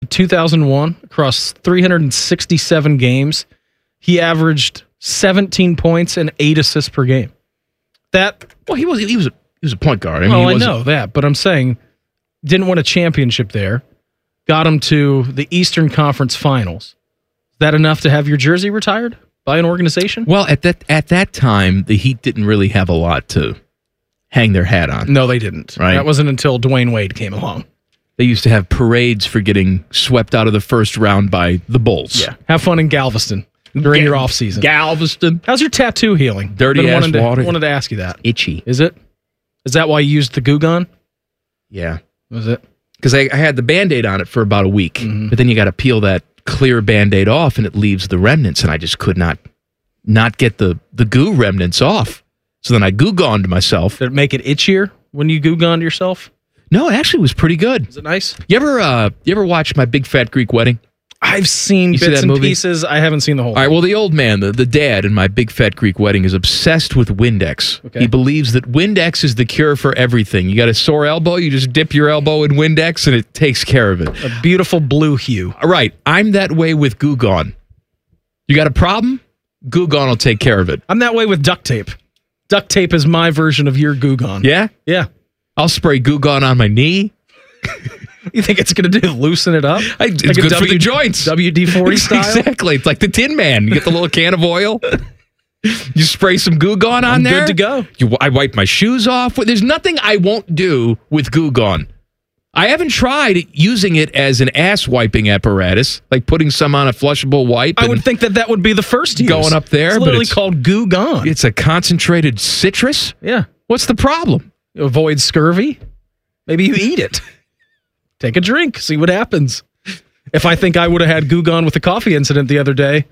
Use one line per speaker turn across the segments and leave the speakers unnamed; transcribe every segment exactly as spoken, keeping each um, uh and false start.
two thousand one, across three hundred sixty-seven games, he averaged seventeen points and eight assists per game. That
well, he was he was a, he was a point guard. I mean,
well,
he
I know that, but I'm saying didn't win a championship there. Got him to the Eastern Conference Finals. Is that enough to have your jersey retired by an organization?
Well, at that at that time, the Heat didn't really have a lot to hang their hat on.
No, they didn't.
Right?
That wasn't until Dwayne Wade came along.
They used to have parades for getting swept out of the first round by the Bulls.
Yeah. Have fun in Galveston during
Ga-
your off season.
Galveston.
How's your tattoo healing?
Dirty
Been
ass
wanted to,
water.
wanted to ask you that.
Itchy.
Is it? Is that why you used the Goo Gone?
Yeah.
Was it?
Because I, I had the Band-Aid on it for about a week,
Mm-hmm.
but then you got to peel that clear Band-Aid off, and it leaves the remnants, and I just could not not get the, the goo remnants off. So then I Goo Goned myself.
Did it make it itchier when you Goo Goned yourself?
No, it actually was pretty good.
Is it nice?
You ever uh, you ever watch My Big Fat Greek Wedding?
I've seen
You see
bits
that
and
movie?
pieces. I haven't seen the whole
All right, well, the old man, the, the dad in My Big Fat Greek Wedding is obsessed with Windex.
Okay.
He believes that Windex is the cure for everything. You got a sore elbow, you just dip your elbow in Windex and it takes care of it.
A beautiful blue hue.
All right, I'm that way with Goo Gone. You got a problem? Goo Gone will take care of it.
I'm that way with duct tape. Duct tape is my version of your Goo Gone.
Yeah?
Yeah.
I'll spray Goo Gone on my knee.
You think it's going to do loosen it up?
I, it's
Like a
good for
W-
the joints.
W D forty style?
Exactly. It's like the Tin Man. You get the little can of oil. You spray some Goo Gone on
I'm
there.
good to go.
You, I wipe my shoes off. There's nothing I won't do with Goo Gone. I haven't tried using it as an ass wiping apparatus, like putting some on a flushable wipe.
I
and
would think that that would be the first use.
Going up there,
It's
but
literally
it's-
called Goo Gone.
It's a concentrated citrus.
Yeah.
What's the problem?
You avoid scurvy. Maybe you eat it. Take a drink. See what happens. If I think I would have had Goo Gone with the coffee incident the other day,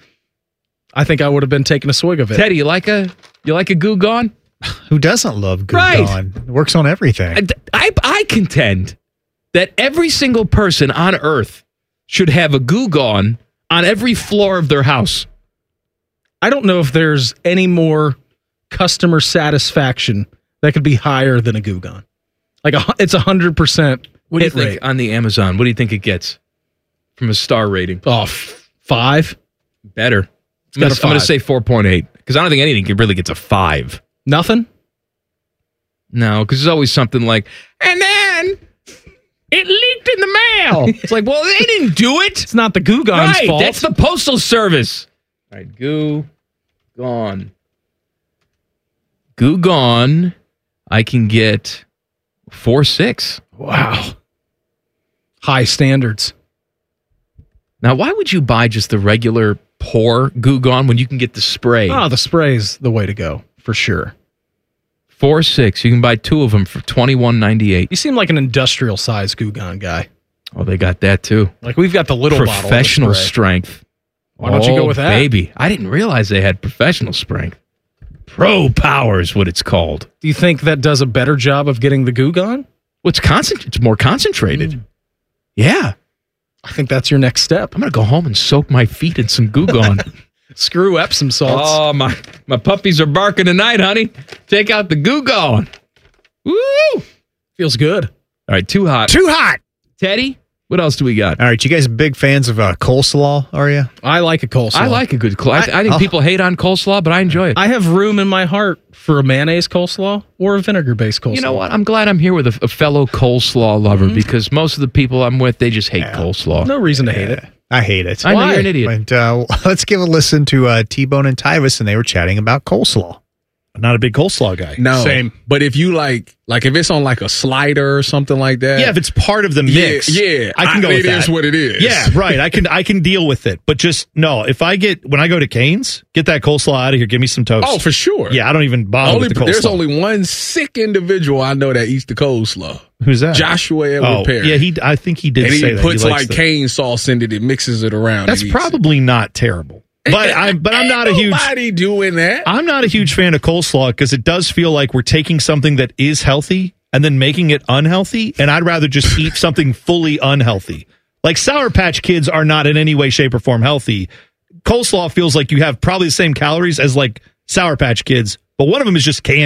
I think I would have been taking a swig of it.
Teddy, you like a you like a Goo Gone?
Who doesn't love Goo
Right.
Gone? It works on everything.
I, I, I contend that every single person on earth should have a Goo Gone on every floor of their house.
I don't know if there's any more customer satisfaction that could be higher than a Goo Gone. Like a, it's a hundred percent.
What do you
hit
think
rate.
on the Amazon? What do you think it gets from a star rating?
Oh, f- five.
Better. I'm
got
gonna,
a
I'm gonna
five.
say four point eight because I don't think anything really gets a five.
Nothing.
No, because there's always something like, and then it leaked in the mail. It's like, well, they didn't do it.
It's not the Goo Gone's
Right,
fault.
that's the Postal Service. All right, Goo Gone. Goo Gone. I can get four six.
Wow. High standards.
Now, why would you buy just the regular pour Goo Gone when you can get the spray?
Oh, the spray's the way to go, for sure.
Four six. You can buy two of them for twenty one ninety eight.
You seem like an industrial size Goo Gone guy.
Oh, they got that too.
Like we've got the little bottle. of the
Professional
spray.
strength.
Why don't you go
Oh,
with that?
Baby, I didn't realize they had professional strength. Pro Power is what it's called.
Do you think that does a better job of getting the Goo Gone?
Well, it's concent- It's more concentrated.
Mm.
Yeah.
I think that's your next step.
I'm gonna go home and soak my feet in some Goo Gone.
Screw Epsom salts.
Oh, my my puppies are barking tonight, honey. Take out the Goo Gone. Woo!
Feels good.
All right, too hot.
Too hot.
Teddy, what else do we got?
All right, you guys big fans of uh, coleslaw, are you?
I like a coleslaw.
I like a good coleslaw. I, I think
I-
people hate on coleslaw, but I enjoy it.
I have room in my heart for a mayonnaise coleslaw or a vinegar-based coleslaw.
You know what? I'm glad I'm here with a, a fellow coleslaw lover because most of the people I'm with, they just hate coleslaw.
No reason to hate it.
I hate it.
I know
Why?
you're an idiot.
But uh, let's give a listen to uh, T-Bone and Tyvis, and they were chatting about coleslaw.
I'm not a big coleslaw guy.
No.
Same.
But if you like, like if it's on like a slider or something like that.
Yeah, if it's part of the mix,
yeah, yeah,
I can go with
It
that.
is what it is.
Yeah, right. I can I can deal with it, but just no. If I get when I go to Cane's, get that coleslaw out of here. Give me some toast.
Oh, for sure.
Yeah, I don't even bother
Only,
with the coleslaw.
there's only one sick individual I know that eats the coleslaw.
Who's that?
Joshua Edward
Oh,
Perry.
yeah. He. I think he did
and
say
he
that.
puts
he likes
like
the-
cane sauce in it and mixes it around.
That's
and eats it.
probably not terrible. But I. But I'm
Ain't
not a huge.
Nobody doing that.
I'm not a huge fan of coleslaw because it does feel like we're taking something that is healthy and then making it unhealthy. And I'd rather just eat something fully unhealthy. Like Sour Patch Kids are not in any way, shape, or form healthy. Coleslaw feels like you have probably the same calories as like Sour Patch Kids, but one of them is just candy.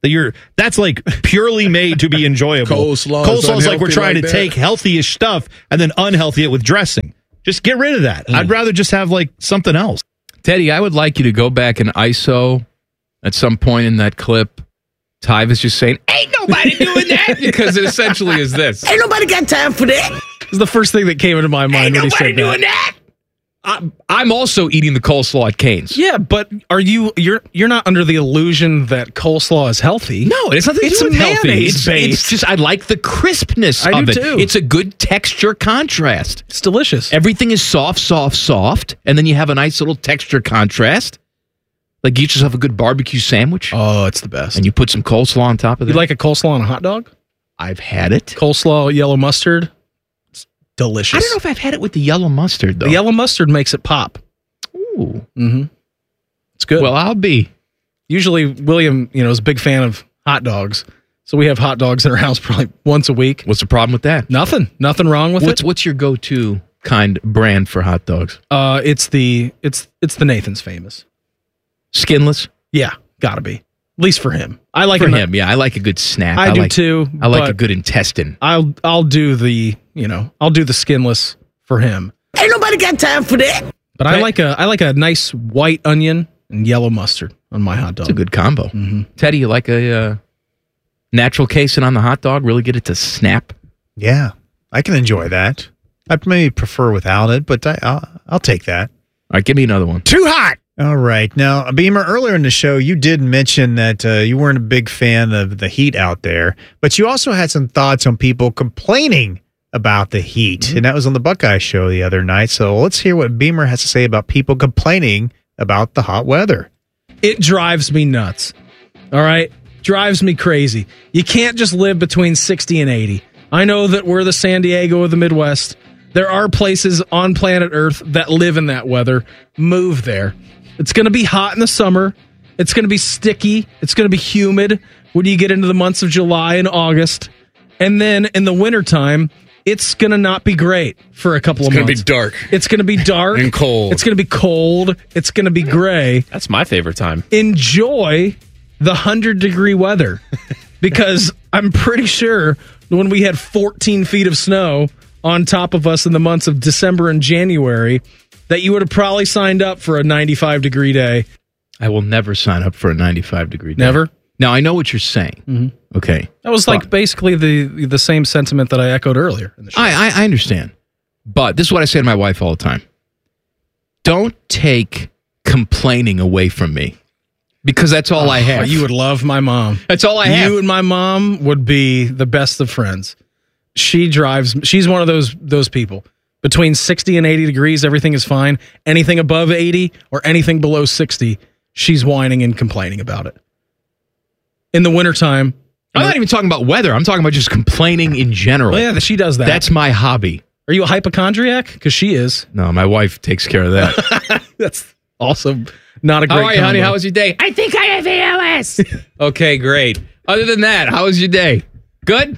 That you're that's like purely made to be enjoyable.
Coleslaw is
Coleslaw is like we're
unhealthy
trying
like
to
that.
take healthy-ish stuff and then unhealthy it with dressing. Just get rid of that.
Mm.
I'd rather just have like something else.
Teddy, I would like you to go back and I S O at some point in that clip. Ty was just saying, ain't nobody doing that, because it essentially is this.
Ain't nobody got time for that.
It's the first thing that came into my mind
Ain't
when he
nobody
said
doing
that.
that. I'm, I'm also eating the coleslaw at Cane's.
Yeah, but are you you're you're not under the illusion that coleslaw is healthy?
No, it's nothing to
It's
do with healthy.
mayonnaise
It's,
based.
it's just I like the crispness
I
of
do
it.
too.
It's a good texture contrast.
It's delicious.
Everything is soft, soft, soft, and then you have a nice little texture contrast. Like you get yourself a good barbecue sandwich,
Oh, it's the best.
and you put some coleslaw on top of
You
that.
like a coleslaw on a hot dog?
I've had it.
Coleslaw, yellow mustard. It's delicious.
I don't know if I've had it with the yellow mustard though.
The yellow mustard makes it pop.
Ooh.
Mm-hmm. It's good.
Well, I'll be.
Usually William, you know, is a big fan of hot dogs. So we have hot dogs in our house probably once a week.
What's the problem with that?
Nothing. Nothing wrong with
What's
it.
what's your go-to kind brand for hot dogs?
Uh it's the it's it's the Nathan's Famous.
Skinless?
Yeah, gotta be. At least for him. I like
For
a,
him, yeah. I like a good snap.
I, do
like,
too.
I like a
but
good intestine.
I'll I'll do the, you know, I'll do the skinless for him.
Ain't nobody got time for that.
But I
Okay.
like a I like a nice white onion and yellow mustard on my hot dog.
It's a good combo.
Mm-hmm.
Teddy, you like a uh, natural casing on the hot dog? Really get it to snap?
Yeah, I can enjoy that. I maybe prefer without it, but I, I'll, I'll take that.
All right, give me another one.
Too hot. All right. Now, Beamer, earlier in the show, you did mention that uh, you weren't a big fan of the heat out there, but you also had some thoughts on people complaining about the heat.
Mm-hmm.
And that was on the Buckeye show the other night. So let's hear what Beamer has to say about people complaining about the hot weather.
It drives me nuts. All right? Drives me crazy. You can't just live between sixty and eighty. I know that we're the San Diego of the Midwest. There are places on planet Earth that live in that weather. Move there. It's going to be hot in the summer. It's going to be sticky. It's going to be humid when you get into the months of July and August. And then in the wintertime, it's going to not be great for a couple
It's
of
gonna
months.
be dark.
It's going to be dark.
And cold.
It's going to be cold. It's going to be gray.
That's my favorite time.
Enjoy the one hundred degree weather, because I'm pretty sure when we had fourteen feet of snow on top of us in the months of December and January, that you would have probably signed up for a ninety-five degree day.
I will never sign up for a ninety-five degree day.
Never?
Now, I know what you're saying.
Mm-hmm.
Okay.
That was like basically the the same sentiment that I echoed earlier in the show.
I, I, I understand. But this is what I say to my wife all the time. Don't take complaining away from me, because that's all I have.
Oh, you would love my mom.
That's all I have.
You and my mom would be the best of friends. She drives. She's one of those those people. Between sixty and eighty degrees, everything is fine. Anything above eighty or anything below sixty, she's whining and complaining about it. In the wintertime,
I'm not even talking about weather. I'm talking about just complaining in general.
well, yeah, she does that.
That's my hobby.
Are you a hypochondriac? Because she is.
No, my wife takes care of that.
That's also not a great
How are you, honey?
combo.
How was your day? I think I have A L S. Okay, great. Other than that, how was your day? Good?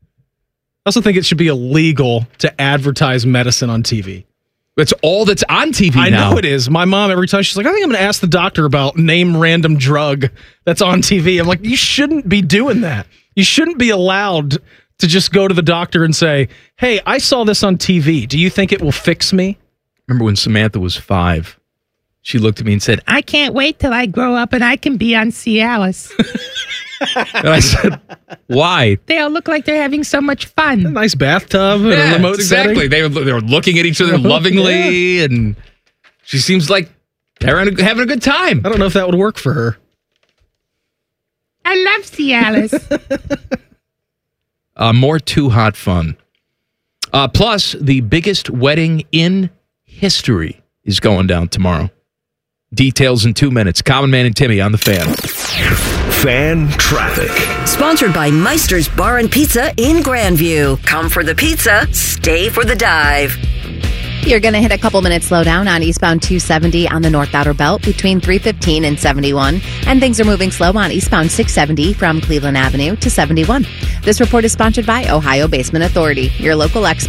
I also think it should be illegal to advertise medicine on T V.
That's all that's on T V
I
now.
know it is. My mom, every time she's like, I think I'm going to ask the doctor about name random drug that's on T V. I'm like, you shouldn't be doing that. You shouldn't be allowed to just go to the doctor and say, hey, I saw this on T V. Do you think it will fix me?
Remember when Samantha was five? She looked at me and said, I can't wait till I grow up and I can be on Cialis. And I said, why? They all look like they're having so much
A
fun.
nice bathtub and a remote
exactly.
setting.
They were, they were looking at each other lovingly, and she seems like they're having a- having a good time.
I don't know if that would work for her.
I love Cialis. uh, more Too Hot fun. Uh, plus, the biggest wedding in history is going down tomorrow. Details in two minutes. Common Man and Timmy on the Fan.
Fan traffic.
Sponsored by Meister's Bar and Pizza in Grandview. Come for the pizza, stay for the dive.
You're going to hit a couple minutes slowdown on eastbound two seventy on the North Outer Belt between three fifteen and seventy-one. And things are moving slow on eastbound six seventy from Cleveland Avenue to seventy-one. This report is sponsored by Ohio Basement Authority, your local expert.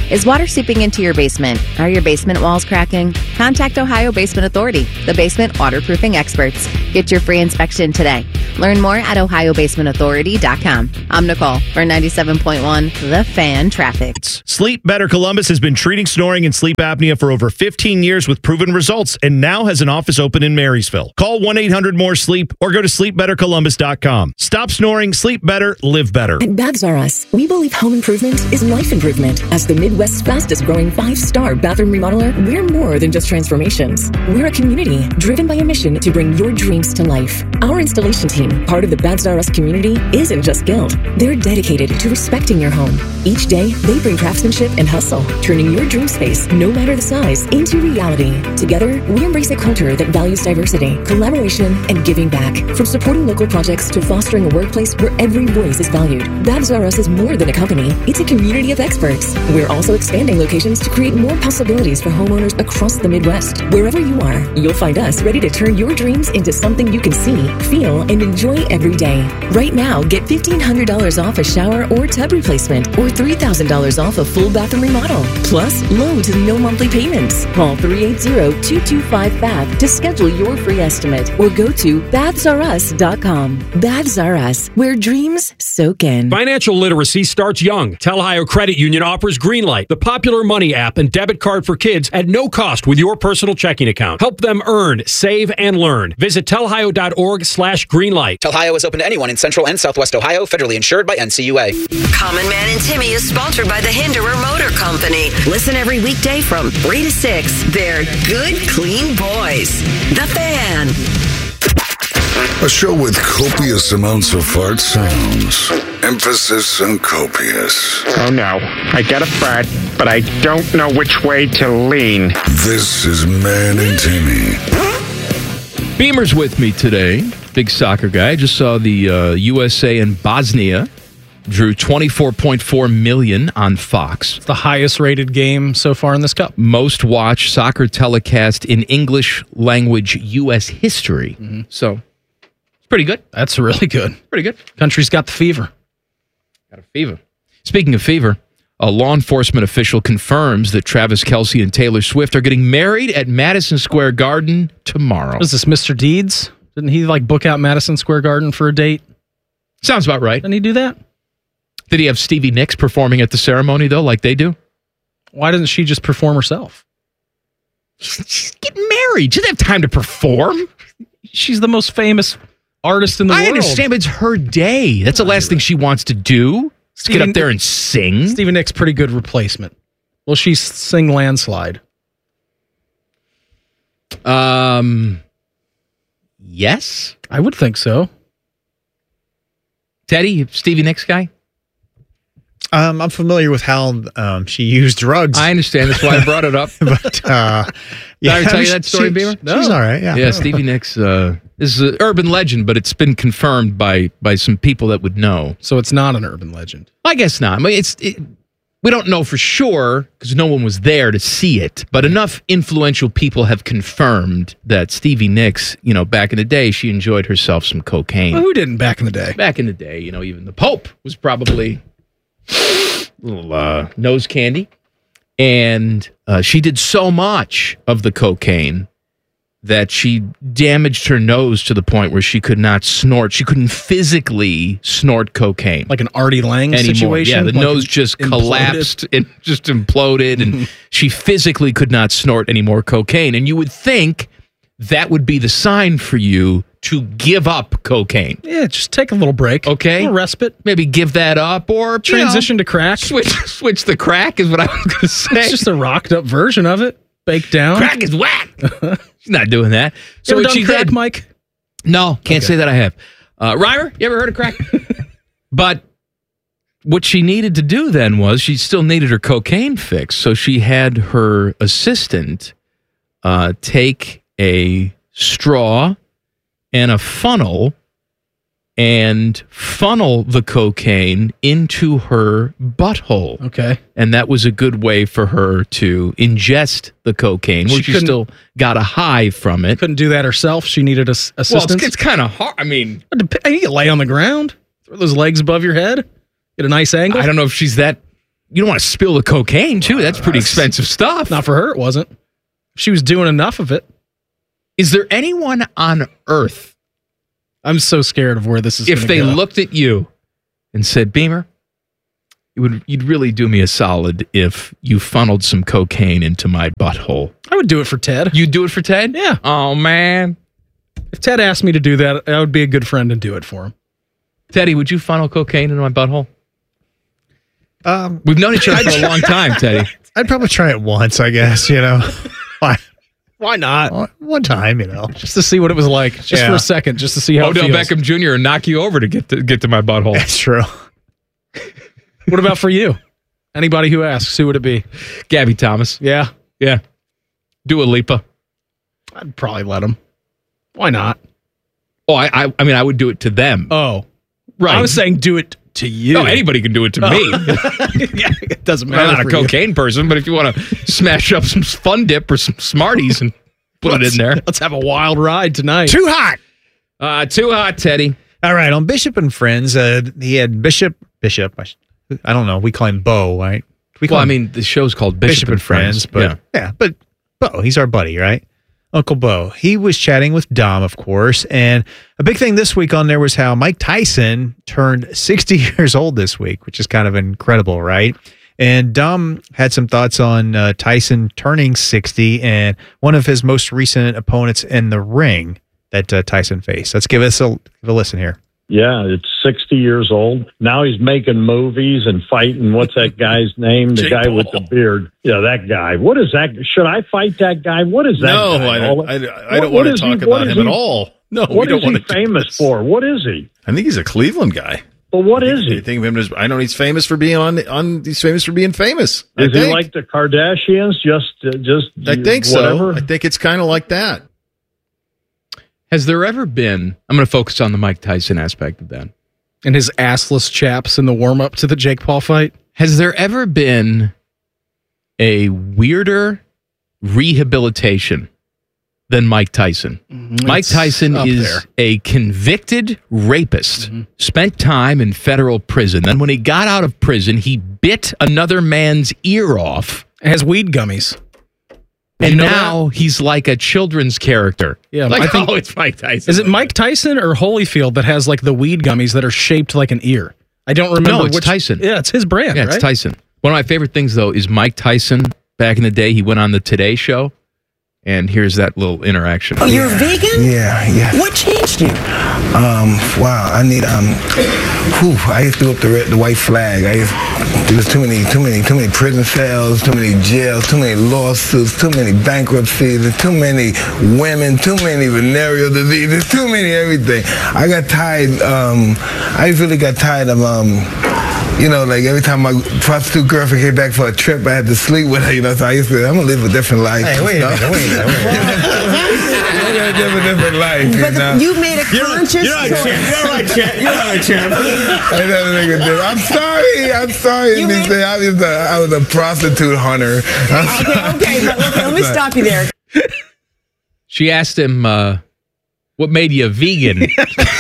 Is water seeping into your basement? Are your basement walls cracking? Contact Ohio Basement Authority, the basement waterproofing experts. Get your free inspection today. Learn more at ohio basement authority dot com. I'm Nicole for ninety-seven point one The Fan Traffic.
Sleep Better Columbus has been treating snoring and sleep apnea for over fifteen years with proven results and now has an office open in Marysville. Call one eight hundred more sleep or go to sleep better columbus dot com. Stop snoring, sleep better, live better.
At Baths R Us, we believe home improvement is life improvement. As the Midwest's fastest growing five-star bathroom remodeler, we're more than just transformations. We're a community driven by a mission to bring your dreams to life. Our installation team, part of the Baths R Us community, isn't just skilled. They're dedicated to respecting your home. Each day, they bring craftsmanship and hustle, turning your dream space, no matter the size, into reality. Together, we embrace a culture that values diversity, collaboration, and giving back. From supporting local projects to fostering a workplace where every voice is valued, Baths R Us is more than a company. It's a community of experts. We're also expanding locations to create more possibilities for homeowners across the Midwest. Wherever you are, you'll find us ready to turn your dreams into something you can see, feel, and enjoy every day. Right now, get fifteen hundred dollars off a shower or tub replacement or three thousand dollars off a full bathroom remodel. Plus, low to no monthly payments. Call three eight zero, two two five, B A T H to schedule your free estimate or go to baths r us dot com. Baths R Us, where dreams soak in.
Financial literacy starts young. Telhio Credit Union offers Greenlight, the popular money app and debit card for kids at no cost with your personal checking account. Help them earn, save, and learn. Visit telhio.org slash greenlight.
Telhio is open to anyone in Central and Southwest Ohio, federally insured by N C U A.
Common Man and Timmy is sponsored by the Hinderer Motor Company. Listen every weekday from three to six. They're good, clean boys. The Fan.
A show with copious amounts of fart sounds. Emphasis on copious.
Oh no, I got a fart, but I don't know which way to lean.
This is Man and Timmy.
Beamer's with me today. Big soccer guy. Just saw the uh, U S A and Bosnia drew twenty-four point four million on Fox.
It's the highest rated game so far in this cup.
Most watched soccer telecast in English language U S history. Mm-hmm. So it's pretty good.
That's really good.
Pretty good.
Country's got the fever.
Got a fever. Speaking of fever, a law enforcement official confirms that Travis Kelce and Taylor Swift are getting married at Madison Square Garden tomorrow.
What is this, Mister Deeds? Didn't he like book out Madison Square Garden for a date?
Sounds about right.
Didn't he do that?
Did he have Stevie Nicks performing at the ceremony, though, like they do?
Why doesn't she just perform herself?
She's getting married. She doesn't have time to perform.
She's the most famous artist in the
I
world.
I understand, but it's her day. That's the last thing she wants to do. Let's get up there and sing.
Stevie Nicks' pretty good replacement. Will she sing Landslide?
Um, yes.
I would think so.
Teddy, Stevie Nicks guy?
Um, I'm familiar with how um, she used drugs.
I understand. That's why I brought it up.
but uh,
Did
yeah,
I ever tell
I mean,
you that story,
she,
Beamer?
No. She's all right. Yeah,
yeah. Stevie Nicks. Uh, this is an urban legend, but it's been confirmed by by some people that would know.
So it's not an urban legend.
I guess not. I mean, it's it, we don't know for sure because no one was there to see it. But enough influential people have confirmed that Stevie Nicks, you know, back in the day, she enjoyed herself some cocaine.
Well, who didn't back in the day?
Back in the day, you know, even the Pope was probably a little uh, nose candy. And uh, she did so much of the cocaine that she damaged her nose to the point where she could not snort. She couldn't physically snort cocaine.
Like an Artie Lang
anymore.
situation?
Yeah, the
like
nose just imploded. collapsed and just imploded, and she physically could not snort any more cocaine. And you would think that would be the sign for you to give up cocaine.
Yeah, just take a little break.
Okay.
A little respite.
Maybe give that up or
transition
you know,
to crack.
Switch switch the crack is what I was going to say.
It's just a rocked up version of it. Baked down.
Crack is whack. She's not doing that.
So
what
done
she
crack,
did,
Mike?
No, can't okay. say that I have. Uh, Reimer, you ever heard of crack? But what she needed to do then was she still needed her cocaine fix. So she had her assistant uh, take a straw and a funnel and funnel the cocaine into her butthole.
Okay.
And that was a good way for her to ingest the cocaine, where she, she still got a high from it.
Couldn't do that herself. She needed a, assistance.
Well, it's, it's kind of hard. I mean,
you can lay on the ground, throw those legs above your head, get a nice angle.
I don't know if she's that you don't want to spill the cocaine, too. That's pretty expensive stuff.
Not for her, it wasn't. She was doing enough of it.
Is there anyone on earth?
I'm so scared of where this is
If
gonna
they
go.
looked at you and said, Beamer, it would, you'd really do me a solid if you funneled some cocaine into my butthole.
I would do it for Ted.
You'd do it for Ted?
Yeah.
Oh, man.
If Ted asked me to do that, I would be a good friend and do it for him.
Teddy, would you funnel cocaine into my butthole?
Um,
We've known each other for a long time, Teddy.
I'd probably try it once, I guess, you know. Why?
Why not?
One time, you know.
Just to see what it was like. Just
Yeah.
for a second, just to see how
Odell
it feels.
Beckham Junior will knock you over to get to, get to my butthole.
That's true.
What about for you? Anybody who asks, who would it be?
Gabby Thomas.
Yeah.
Yeah. Dua Lipa.
I'd probably let him. Why not?
Oh, I, I, I mean, I would do it to them.
Oh.
Right.
I was saying do it to you.
No, anybody can do it to
Oh.
me.
Yeah, it doesn't
I'm
matter.
not a
for you.
cocaine person, but if you want to smash up some Fun Dip or some Smarties and put it
Let's-
in there.
Let's have a wild ride tonight.
Too hot.
Uh, too hot, Teddy.
All right, on Bishop and Friends, uh, he had Bishop, Bishop, I, sh- I don't know, we call him Bo, right? We call
Well, I
him
mean, the show's called Bishop,
Bishop and Friends, but
yeah.
yeah. but Bo, he's our buddy, right? Uncle Bo. He was chatting with Dom, of course, and a big thing this week on there was how Mike Tyson turned sixty years old this week, which is kind of incredible, right? And Dom had some thoughts on uh, Tyson turning sixty and one of his most recent opponents in the ring that uh, Tyson faced. Let's give us a, give a listen here.
Yeah, it's sixty years old. Now he's making movies and fighting. What's that guy's name? The
Jake
guy
Paul.
with the beard. Yeah, that guy. What is that? Should I fight that guy? What is that
No,
guy?
I don't, I, I don't
What- what
want to
is
talk
he- what
about
is
him
he-
at all. No, we
What
don't
is he
want to do
famous
this.
for? What is he?
I think he's a Cleveland guy.
But what
I
is
think,
he?
I think of him as I know he's famous for being on on. He's famous for being famous. I
Is he
think.
like the Kardashians? Just, uh, just
I think
whatever?
so. I think it's kind of like that.
Has there ever been, I'm going to focus on the Mike Tyson aspect of that.
And his assless chaps in the warm up to the Jake Paul fight.
Has there ever been a weirder rehabilitation than Mike Tyson? Mike
It's
Tyson
up
is
there.
a convicted rapist, spent time in federal prison. Then when he got out of prison, he bit another man's ear off.
It has weed gummies.
And
you know
now he's like a children's character.
Yeah,
like,
I think-
oh, it's Mike Tyson.
Is it Mike Tyson or Holyfield that has like the weed gummies that are shaped like an ear? I don't remember.
No, it's
which,
Tyson.
Yeah, it's his brand.
Yeah, it's
right?
Tyson. One of my favorite things, though, is Mike Tyson. Back in the day, he went on the Today Show, and here's that little interaction.
Oh, you're a vegan?
Yeah, yeah.
What changed you?
Um, wow, I need um, whew, I used to go up the red, the white flag. I used, there was too many, too many, too many prison cells, too many jails, too many lawsuits, too many bankruptcies, and too many women, too many venereal diseases, too many everything. I got tired. Um, I really got tired of um. You know, like every time my prostitute girlfriend came back for a trip, I had to sleep with her, you know, so I used to, I'm going to live a different life.
Hey, wait a minute, wait a minute, wait a minute.
I'm going to live a different life, you
But
know.
you made a conscious
You're right,
choice.
champ. You're right, champ. You're right, champ. I never make a difference. I'm sorry. I'm sorry.
You
Miss
made-
I, was a, I was a prostitute hunter. I'm
Okay, okay, but okay, let me stop you there.
She asked him, uh, what made you a vegan?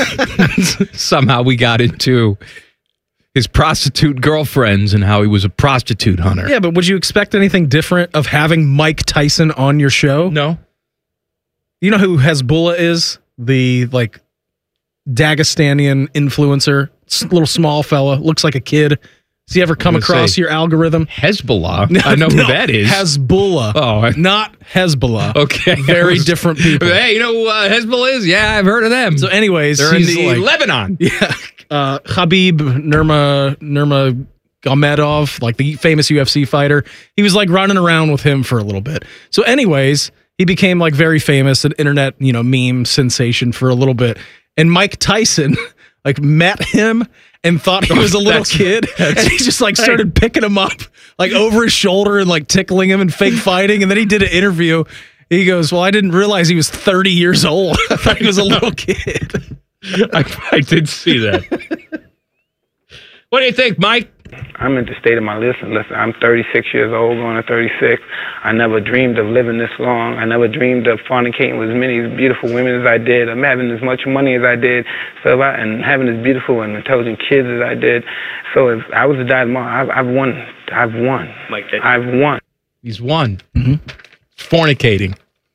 Somehow we got into his prostitute girlfriends and how he was a prostitute hunter.
Yeah, but would you expect anything different of having Mike Tyson on your show?
No.
You know who Hezbollah is? The like Dagestanian influencer, S- little small fella, looks like a kid. Has he ever come
I'm gonna
across
say
your algorithm?
Hezbollah. I know
No,
who that is.
Hezbollah.
Oh, I-
not Hezbollah.
Okay.
Very
I was-
different people.
Hey, you know who uh, Hezbollah is? Yeah, I've heard of them.
So, anyways,
They're in
he's
the
like,
Lebanon.
Yeah. Uh, Khabib Nurma Nurma Gomedov, like the famous U F C fighter, he was like running around with him for a little bit. So, anyways, he became like very famous, an internet, you know, meme sensation for a little bit. And Mike Tyson like met him and thought he was a little
That's-
kid, and he just like started picking him up like over his shoulder and like tickling him and fake fighting. And then he did an interview. He goes, "Well, I didn't realize he was thirty years old. I thought he was a little kid."
I, I did see that. What do you think, Mike?
I'm at the state of my listen. Listen, I'm thirty-six years old, going to thirty-six. I never dreamed of living this long. I never dreamed of fornicating with as many beautiful women as I did, of having as much money as I did, so if I, and having as beautiful and intelligent kids as I did. So if I was to die tomorrow, I've, I've won I've won. I've won.
He's won. Mm-hmm. Fornicating.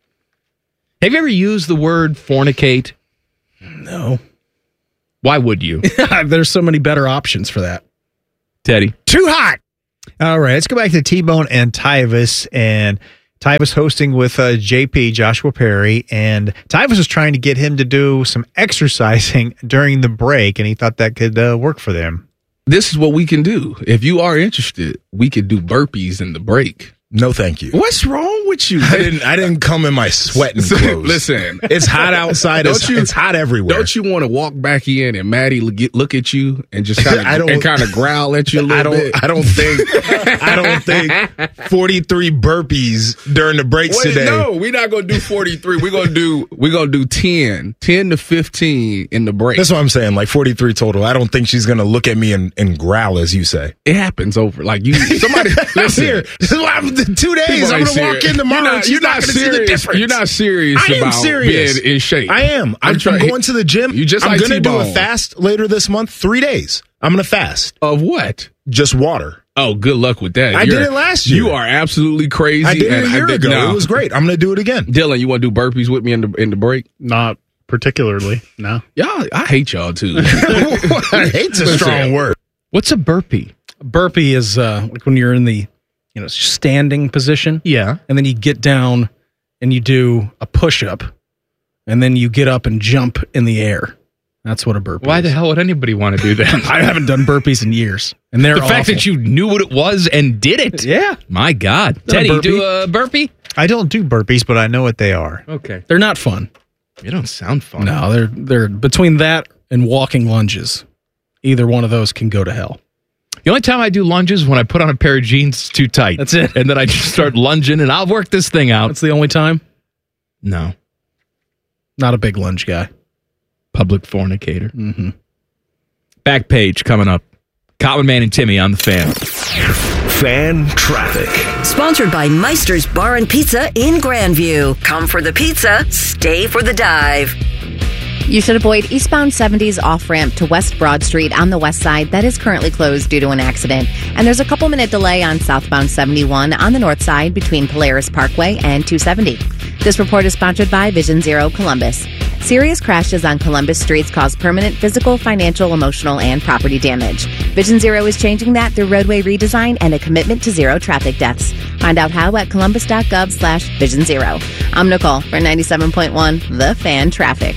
Have you ever used the word fornicate?
No.
Why would you?
There's so many better options for that.
Teddy.
Too hot. All right, let's go back to T-Bone and Tyvis. And Tyvis hosting with uh, J P, Joshua Perry. And Tyvis was trying to get him to do some exercising during the break, and he thought that could uh, work for them.
This is what we can do. If you are interested, we could do burpees in the break.
No, thank you.
What's wrong with you?
I didn't. I didn't come in my sweating clothes.
Listen,
it's hot outside. It's,
you,
it's hot everywhere.
Don't you want to walk back in and Maddie look, look at you and just kind of and kind of growl at you a little
I don't,
bit?
I don't think. I don't think forty-three burpees during the breaks
Wait,
today.
No, we're not gonna do forty-three. We're gonna do we're gonna do ten, ten to fifteen in the break.
That's what I'm saying. Like forty-three total. I don't think she's gonna look at me and, and growl, as you say.
It happens over. Like you, somebody. Listen,
here. This is what happened in two days. I'm gonna walk in tomorrow.
You're not,
and she's
you're not
not gonna
serious.
see the difference.
You're not serious
I am
about
serious.
being in shape.
I am. I'm, I'm,
trying,
I'm going to the gym.
You just
I'm
like
gonna
T-Bone.
do a fast later this month. Three days. I'm gonna fast.
Of what?
Just water.
Oh, good luck with that.
I
You're,
did it last year.
You are absolutely crazy.
I did it
and
a year
I did,
ago.
No.
It was great. I'm gonna do it again.
Dylan, you want to do burpees with me in the in the break?
Not particularly. No.
Y'all, I hate y'all too.
Hate's a strong word.
What's a burpee?
A burpee is uh, like when you're in the you know standing position.
Yeah.
And then you get down and you do a push-up, and then you get up and jump in the air. That's what a burpee
Why
is.
the hell would anybody want to do that?
I haven't done burpees in years. And they're
The fact
awful.
that you knew what it was and did it.
Yeah.
My God.
Is that a
Teddy,
burpee?
do a burpee?
I don't do burpees, but I know what they are.
Okay.
They're not fun.
You don't sound fun.
No, they're they're between that and walking lunges. Either one of those can go to hell.
The only time I do lunges is when I put on a pair of jeans too tight.
That's it.
And then I just start lunging and I'll work this thing out.
That's the only time?
No.
Not a big lunge guy.
Public fornicator.
Mm-hmm.
Back page coming up. Common Man and Timmy on the Fan.
Fan traffic.
Sponsored by Meister's Bar and Pizza in Grandview. Come for the pizza, stay for the dive.
You should avoid eastbound seventies off-ramp to West Broad Street on the west side. That is currently closed due to an accident. And there's a couple minute delay on southbound seventy-one on the north side between Polaris Parkway and two seventy. This report is sponsored by Vision Zero Columbus. Serious crashes on Columbus streets cause permanent physical, financial, emotional, and property damage. Vision Zero is changing that through roadway redesign and a commitment to zero traffic deaths. Find out how at columbus.gov slash vision zero. I'm Nicole for ninety-seven point one The Fan Traffic.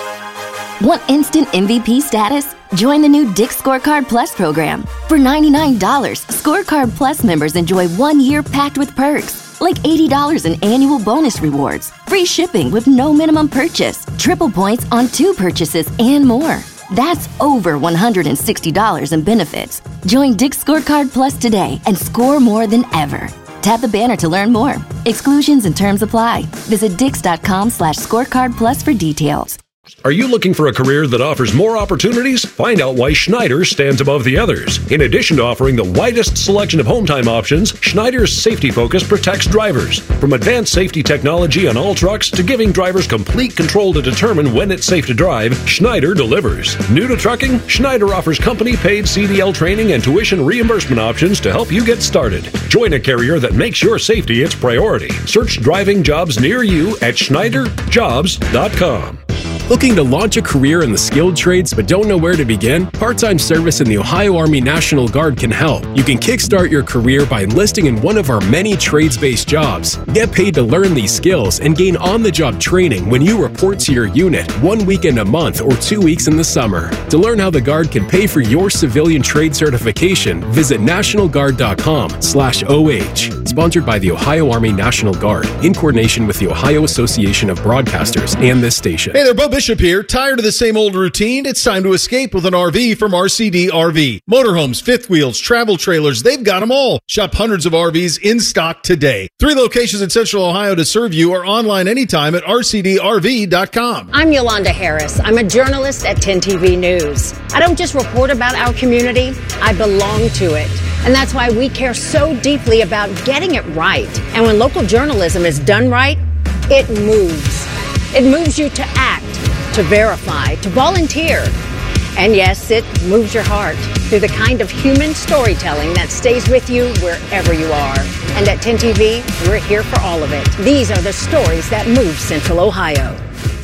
Want instant M V P status? Join the new Dick's Scorecard Plus program. For ninety-nine dollars, Scorecard Plus members enjoy one year packed with perks, like eighty dollars in annual bonus rewards, free shipping with no minimum purchase, triple points on two purchases, and more. That's over one hundred sixty dollars in benefits. Join Dick's Scorecard Plus today and score more than ever. Tap the banner to learn more. Exclusions and terms apply. Visit dix.com slash scorecard plus for details.
Are you looking for a career that offers more opportunities? Find out why Schneider stands above the others. In addition to offering the widest selection of home time options, Schneider's safety focus protects drivers. From advanced safety technology on all trucks to giving drivers complete control to determine when it's safe to drive, Schneider delivers. New to trucking? Schneider offers company-paid C D L training and tuition reimbursement options to help you get started. Join a carrier that makes your safety its priority. Search driving jobs near you at schneider jobs dot com.
Looking to launch a career in the skilled trades but don't know where to begin? Part-time service in the Ohio Army National Guard can help. You can kickstart your career by enlisting in one of our many trades-based jobs. Get paid to learn these skills and gain on-the-job training when you report to your unit one weekend a month or two weeks in the summer. To learn how the Guard can pay for your civilian trade certification, visit national guard dot com slash O H. Sponsored by the Ohio Army National Guard in coordination with the Ohio Association of Broadcasters and this station.
Hey there, Bo Bishop here. Tired of the same old routine? It's time to escape with an R V from R C D R V. Motorhomes, fifth wheels, travel trailers, they've got them all. Shop hundreds of R Vs in stock today. Three locations in Central Ohio to serve you, or online anytime at R C D R V dot com.
I'm Yolanda Harris. I'm a journalist at ten T V News. I don't just report about our community, I belong to it. And that's why we care so deeply about getting it right. And when local journalism is done right, it moves. It moves you to act, to verify, to volunteer. And yes, it moves your heart. through the kind of human storytelling that stays with you wherever you are. And at ten T V, we're here for all of it. These are the stories that move Central Ohio.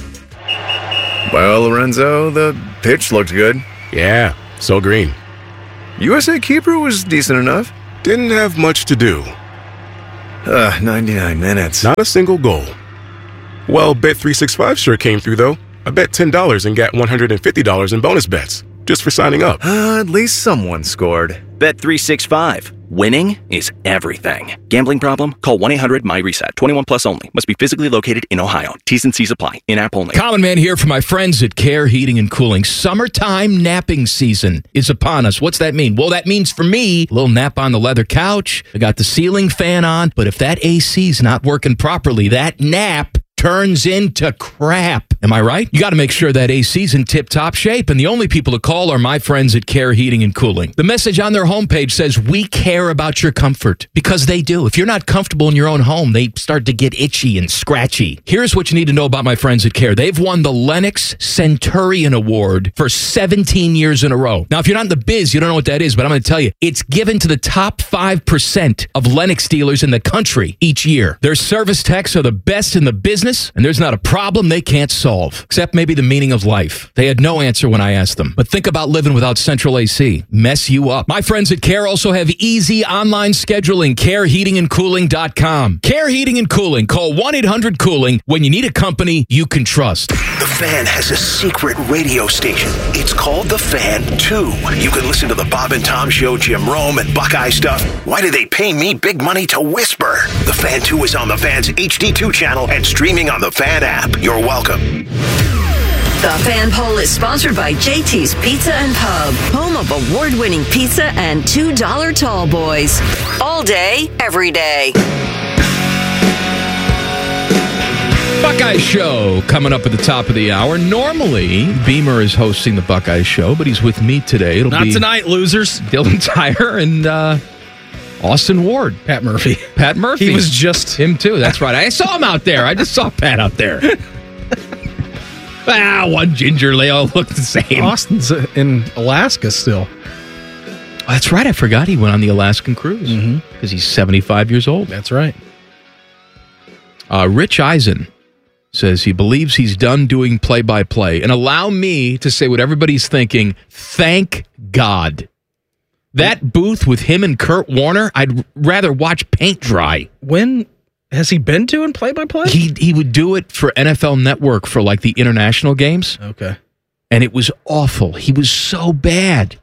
Well, Lorenzo, the pitch looked good.
Yeah, so green.
U S A keeper was decent enough.
Didn't have much to do.
Uh, ninety-nine minutes.
Not a single goal. Well, Bet three sixty-five sure came through, though. I bet ten dollars and got one hundred fifty dollars in bonus bets, just for signing up.
Uh, at least someone scored.
Bet three sixty-five. Winning is everything. Gambling problem? Call one eight hundred M Y reset. twenty-one plus only. Must be physically located in Ohio. T's and C's apply. In-app only.
Common Man here for my friends at Care Heating and Cooling. Summertime napping season is upon us. What's that mean? Well, that means for me, a little nap on the leather couch. I got the ceiling fan on. But if that A C's not working properly, that nap turns into crap. Am I right? You got to make sure that A C's in tip-top shape, and the only people to call are my friends at Care Heating and Cooling. The message on their homepage says, we care about your comfort, because they do. If you're not comfortable in your own home, they start to get itchy and scratchy. Here's what you need to know about my friends at Care. They've won the Lennox Centurion Award for seventeen years in a row. Now, if you're not in the biz, you don't know what that is, but I'm going to tell you, it's given to the top five percent of Lennox dealers in the country each year. Their service techs are the best in the business, and there's not a problem they can't solve, except maybe the meaning of life. They had no answer when I asked them. But think about living without central A C. Mess you up. My friends at Care also have easy online scheduling. care heating and cooling dot com. Care Heating and Cooling. Call one eight hundred cooling when you need a company you can trust.
The Fan has a secret radio station. It's called The Fan two. You can listen to the Bob and Tom Show, Jim Rome, and Buckeye stuff. Why do they pay me big money to whisper? The Fan two is on the Fan's H D two channel and streaming on the Fan app. You're welcome.
The Fan Poll is sponsored by J T's Pizza and Pub, home of award-winning pizza and two dollar tall boys. All day, every day.
Buckeye Show coming up at the top of the hour. Normally, Beamer is hosting the Buckeye Show, but he's with me today. It'll
Not
be
tonight, losers.
Dylan Tyre and uh, Austin Ward.
Pat Murphy.
Pat Murphy.
He was just...
Him, too. That's right. I saw him out there. I just saw Pat out there. Ah, one ginger. They all look the same.
Austin's in Alaska still.
Oh, that's right. I forgot he went on the Alaskan cruise because mm-hmm. he's seventy-five years old.
That's right.
Uh, Rich Eisen says he believes he's done doing play-by-play. And allow me to say what everybody's thinking. Thank God. That booth with him and Kurt Warner, I'd rather watch paint dry.
When has he been doing play-by-play?
He he would do it for N F L Network for like the international games.
Okay.
And it was awful. He was so bad.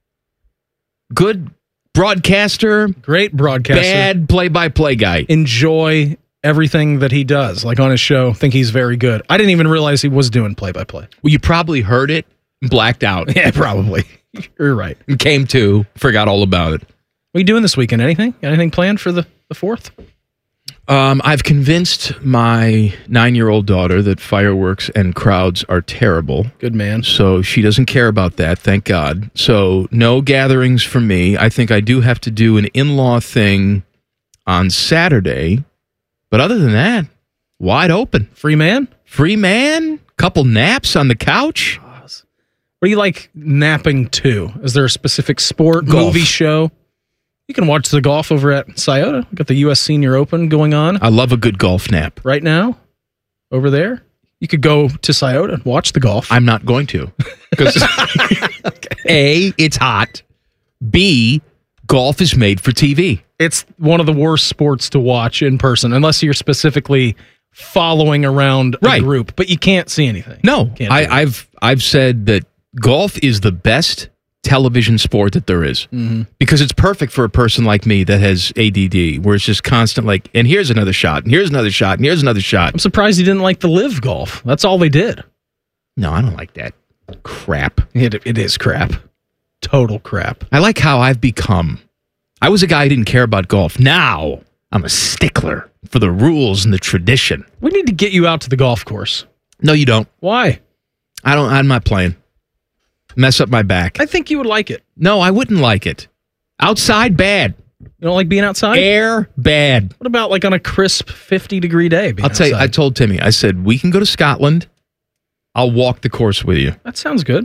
Good broadcaster.
Great broadcaster.
Bad play-by-play guy.
Enjoy everything that he does, like on his show. Think he's very good. I didn't even realize he was doing play-by-play.
Well, you probably heard it and blacked out.
Yeah, probably. You're right.
And came to, forgot all about it.
What are you doing this weekend? Anything? Anything planned for the, the fourth?
Um, I've convinced my nine-year-old daughter that fireworks and crowds are terrible.
Good man.
So she doesn't care about that, thank God. So no gatherings for me. I think I do have to do an in-law thing on Saturday. But other than that, wide open.
Free man?
Free man. Couple naps on the couch.
What do you like napping to? Is there a specific sport,
Golf.
movie, show? You can watch the golf over at Scioto. We've got the U S Senior Open going on.
I love a good golf nap.
Right now, over there. You could go to Scioto and watch the golf.
I'm not going to. Because okay. A, it's hot. B, golf is made for T V.
It's one of the worst sports to watch in person, unless you're specifically following around a
right.
group, but you can't see anything.
No, I, I've I've said that golf is the best television sport that there is
mm-hmm.
because it's perfect for a person like me that has A D D, where it's just constant like, and here's another shot, and here's another shot, and here's another shot.
I'm surprised you didn't like the live golf. That's all they did.
No, I don't like that crap.
It, it is crap. Total crap.
I like how I've become. I was a guy who didn't care about golf. Now I'm a stickler for the rules and the tradition.
We need to get you out to the golf course.
No, you don't.
Why?
I don't. I'm not playing. Mess up my back.
I think you would like it.
No, I wouldn't like it. Outside, bad.
You don't like being outside?
Air, bad.
What about like on a crisp fifty degree day?
I'll tell you, I told Timmy, I said, we can go to Scotland. I'll walk the course with you.
That sounds good.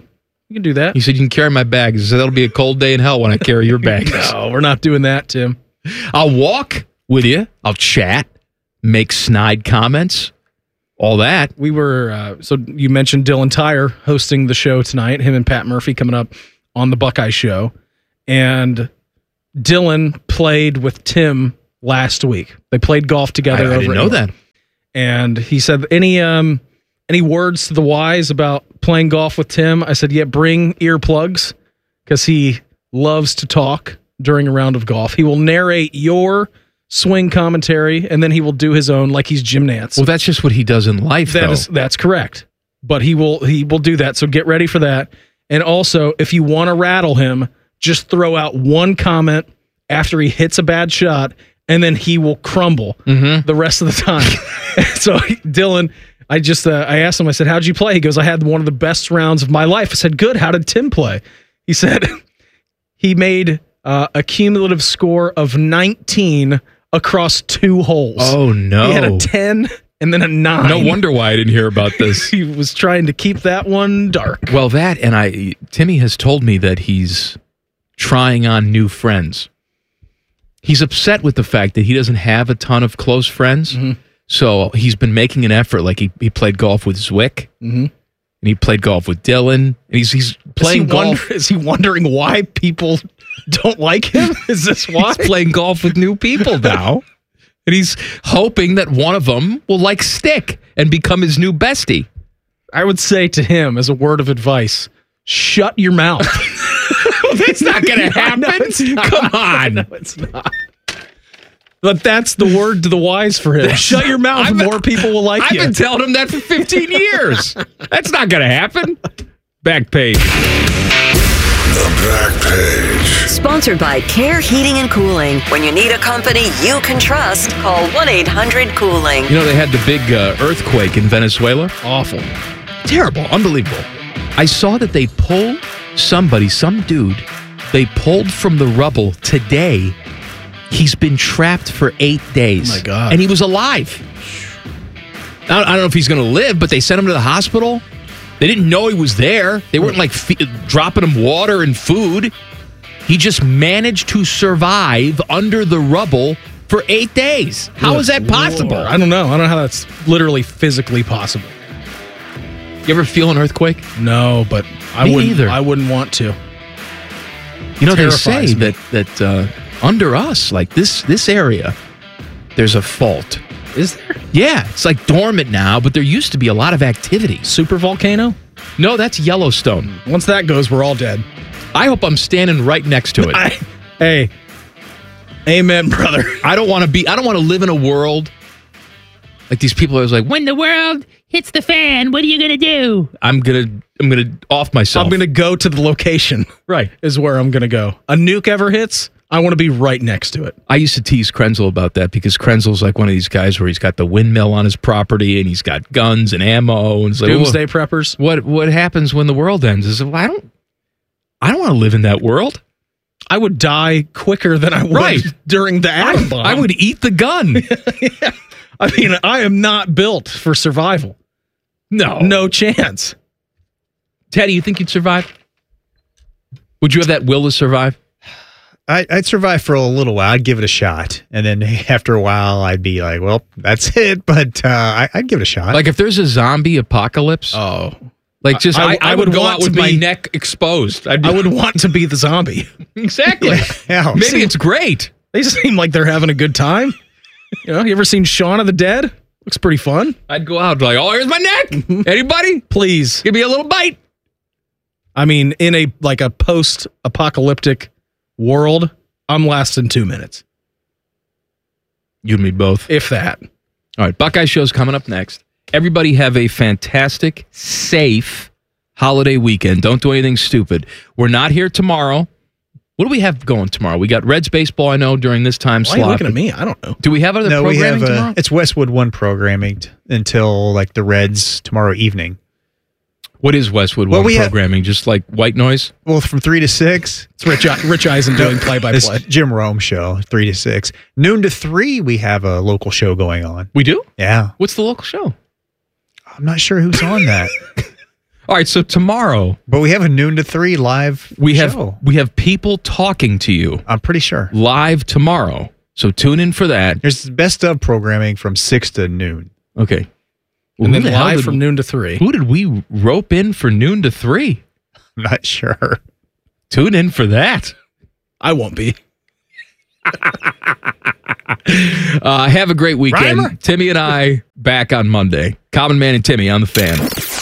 You can do that.
He said, you can carry my bag. He said, that'll be a cold day in hell when I carry your bag.
No, we're not doing that, Tim.
I'll walk with you. I'll chat, make snide comments, all that.
We were, uh, so you mentioned Dylan Tyre hosting the show tonight, him and Pat Murphy coming up on the Buckeye Show. And Dylan played with Tim last week. They played golf together.
I, I
over
didn't know
England.
that.
And he said, any um, any words to the wise about playing golf with Tim? I said, yeah, bring earplugs because he loves to talk during a round of golf. He will narrate your swing commentary, and then he will do his own like he's Jim Nantz.
Well, that's just what he does in life,
That
though.
is, that's correct. But he will he will do that, so get ready for that. And also, if you want to rattle him, just throw out one comment after he hits a bad shot, and then he will crumble
Mm-hmm.
the rest of the time. So, Dylan, I just uh, I asked him, I said, how'd you play? He goes, I had one of the best rounds of my life. I said, good. How did Tim play? He said he made uh, a cumulative score of nineteen across two holes.
Oh, no.
He had a ten and then a nine.
No wonder why I didn't hear about this.
He was trying to keep that one dark.
Well, that, and I, Timmy has told me that he's trying on new friends. He's upset with the fact that he doesn't have a ton of close friends.
Mm-hmm.
So he's been making an effort. Like he, he played golf with Zwick,
Mm-hmm.
and he played golf with Dylan. And he's he's playing
is he
golf.
Wonder, is he wondering why people don't like him? Is this why?
He's playing golf with new people now. And he's hoping that one of them will like stick and become his new bestie.
I would say to him, as a word of advice, shut your mouth.
That's not going to happen.
No, it's not.
Come on.
No, it's not. But that's the word to the wise for him. Shut your mouth,
I've been-
more people will like
I've
you.
been telling him that for fifteen years. That's not going to happen. Back page.
The back page.
Sponsored by Care Heating and Cooling. When you need a company you can trust, call one eight hundred cooling.
You know, they had the big uh, earthquake in Venezuela.
Awful.
Terrible. Unbelievable. I saw that they pulled somebody, some dude, they pulled from the rubble today. He's been trapped for eight days.
Oh, my God.
And he was alive. I don't, I don't know if he's going to live, but they sent him to the hospital. They didn't know he was there. They weren't like fe- dropping him water and food. He just managed to survive under the rubble for eight days. How is that possible?
Lord. I don't know. I don't know how that's literally physically possible.
You ever feel an earthquake?
No, but I
Me
wouldn't.
either.
I wouldn't want to.
You know, they
Terrifies
say
me.
that that uh, under us, like this this area, there's a fault.
Is there?
Yeah, it's like dormant now, but there used to be a lot of activity.
Super volcano?
No, that's Yellowstone.
Once that goes, we're all dead.
I hope I'm standing right next to it.
I, hey, amen, brother.
I don't want to be. I don't want to live in a world like these people. Are always like, when the world hits the fan, what are you gonna do? I'm gonna. I'm gonna off myself.
I'm going to go to the location.
Right.
Is where I'm going to go. A nuke ever hits, I want to be right next to it.
I used to tease Krenzel about that because Krenzel's like one of these guys where he's got the windmill on his property and he's got guns and ammo and it's like,
Doomsday
"Wha-
preppers.
What what happens when the world ends? Is well, I don't I don't want to live in that world.
I would die quicker than I would
Right.
during the atom bomb.
I would eat the gun.
Yeah. I mean, I am not built for survival.
No.
No chance.
Teddy, you think you'd survive? Would you have that will to survive?
I, I'd survive for a little while. I'd give it a shot, and then after a while, I'd be like, "Well, that's it." But uh, I, I'd give it a shot.
Like if there's a zombie apocalypse,
Oh.
like just I,
I-
I,
I
would,
would
go
want
out with
to
my
be-
neck exposed. I'd be,
I would want to be the zombie.
exactly.
Yeah,
Maybe
see-
it's great.
They seem like they're having a good time. You know, you ever seen Shaun of the Dead? Looks pretty fun.
I'd go out like, oh, here's my neck. Anybody?
Please.
Give me a little bite.
I mean, in a like a post-apocalyptic world, I'm lasting two minutes,
You and me both.
if that.
All right, Buckeye Show's coming up next. Everybody have a fantastic, safe holiday weekend. Don't do anything stupid. We're not here tomorrow. What do we have going tomorrow? We got Reds baseball, I know, during this time
Why are you
slot.
looking at me? I don't know.
Do we have other
no, we
programming
have
tomorrow?
uh, it's Westwood One programming t- until like the Reds tomorrow evening.
What is Westwood
Well,
One
we have-
programming? Just like white noise?
Well, from three to six.
It's Rich, Rich Eisen doing play-by-play.
This Jim Rome show, three to six. Noon to three, we have a local show going on.
We do?
Yeah,
What's the local show?
I'm not sure who's on that.
All right, so tomorrow,
but we have a noon to three live.
We have
show.
we have people talking to you.
I'm pretty sure
live tomorrow. So tune in for that.
There's the best of programming from six to noon.
Okay, well,
and then
who the hell
live
did-
from noon to three.
Who did we rope in for noon to three?
I'm not sure.
Tune in for that.
I won't be.
Uh, have a great weekend.
Reimer?
Timmy and I back on Monday. Common Man and Timmy on the Fan.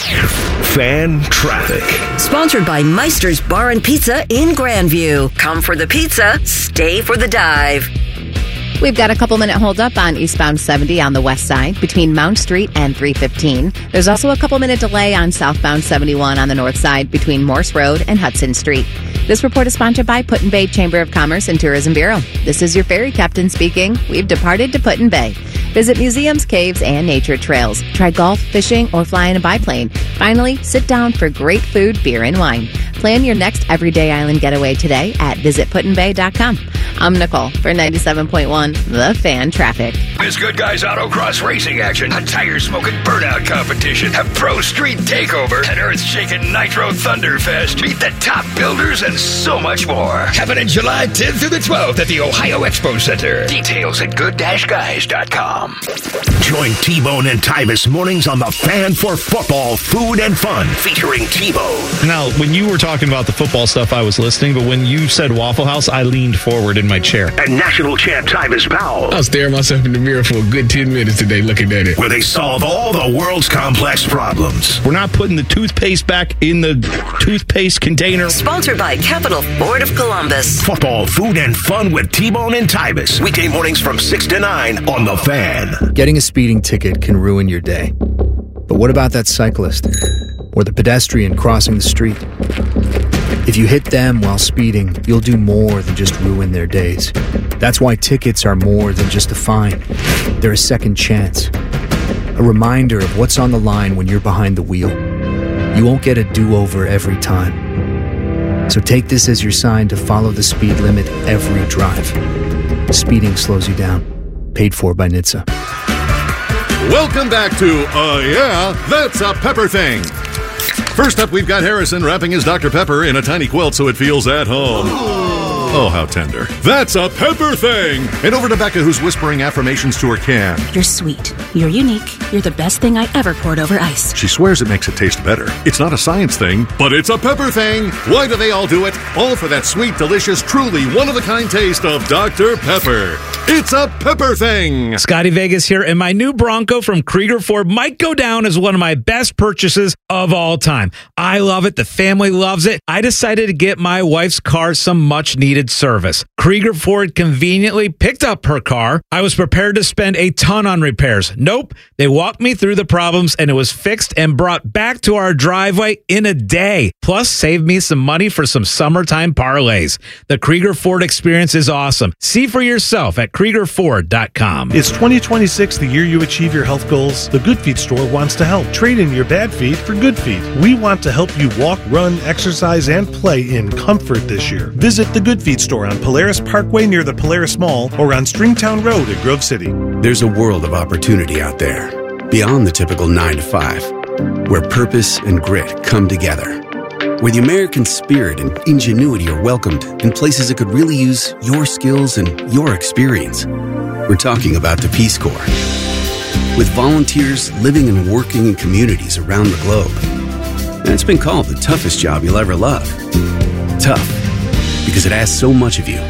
Fan traffic.
Sponsored by Meister's Bar and Pizza in Grandview. Come for the pizza, stay for the dive.
We've got a couple minute hold up on eastbound seventy on the west side between Mount Street and three fifteen. There's also a couple minute delay on southbound seventy-one on the north side between Morse Road and Hudson Street. This report is sponsored by Put-in Bay Chamber of Commerce and Tourism Bureau. This is your ferry captain speaking. We've departed to Put-in Bay. Visit museums, caves, and nature trails. Try golf, fishing, or fly in a biplane. Finally, sit down for great food, beer, and wine. Plan your next everyday island getaway today at visit put in bay dot com. I'm Nicole for ninety-seven point one The Fan Traffic.
This Good Guys Autocross racing action, a tire-smoking burnout competition, a pro street takeover, an earth-shaking Nitro Thunderfest, meet the top builders, and so much more. Happening July tenth through the twelfth at the Ohio Expo Center. Details at good dash guys dot com. Join T-Bone and Tyvus mornings on The Fan for football, food, and fun, featuring T-Bone.
Now, when you were talking about the football stuff, I was listening, but when you said Waffle House, I leaned forward in my chair.
And national champ Tyvus Powell.
I was staring myself in the mirror for a good ten minutes today looking at it.
Where they solve all the world's complex problems.
We're not putting the toothpaste back in the toothpaste container.
Sponsored by Capital Ford of Columbus.
Football, food, and fun with T-Bone and Tyvus. Weekday mornings from six to nine on The Fan.
Getting a speeding ticket can ruin your day. But what about that cyclist? Or the pedestrian crossing the street? If you hit them while speeding, you'll do more than just ruin their days. That's why tickets are more than just a fine. They're a second chance. A reminder of what's on the line when you're behind the wheel. You won't get a do-over every time. So take this as your sign to follow the speed limit every drive. Speeding slows you down. Paid for by N H T S A.
Welcome back to Uh Yeah, That's a Pepper Thing. First up, we've got Harrison wrapping his Doctor Pepper in a tiny quilt so it feels at home. Oh, how tender. That's a Pepper Thing. And over to Becca, who's whispering affirmations to her can.
You're sweet. You're unique. You're the best thing I ever poured over ice.
She swears it makes it taste better. It's not a science thing, but it's a Pepper Thing. Why do they all do it? All for that sweet, delicious, truly one-of-a-kind taste of Doctor Pepper. It's a Pepper Thing.
Scotty Vegas here, and my new Bronco from Krieger Ford might go down as one of my best purchases of all time. I love it. The family loves it. I decided to get my wife's car some much-needed service. Krieger Ford conveniently picked up her car. I was prepared to spend a ton on repairs. Nope. They walked me through the problems, and it was fixed and brought back to our driveway in a day. Plus, saved me some money for some summertime parlays. The Krieger Ford experience is awesome. See for yourself at krieger ford dot com.
Is twenty twenty-six the year you achieve your health goals? The Good Feet store wants to help. Trade in your bad feet for good feet. We want to help you walk, run, exercise, and play in comfort this year. Visit the Good Feet store on Polaris Parkway near the Polaris Mall or on Stringtown Road at Grove City.
There's a world of opportunity out there, beyond the typical nine to five, where purpose and grit come together, where the American spirit and ingenuity are welcomed in places that could really use your skills and your experience. We're talking about the Peace Corps. With volunteers living and working in communities around the globe. And it's been called the toughest job you'll ever love. Tough, because it asks so much of you.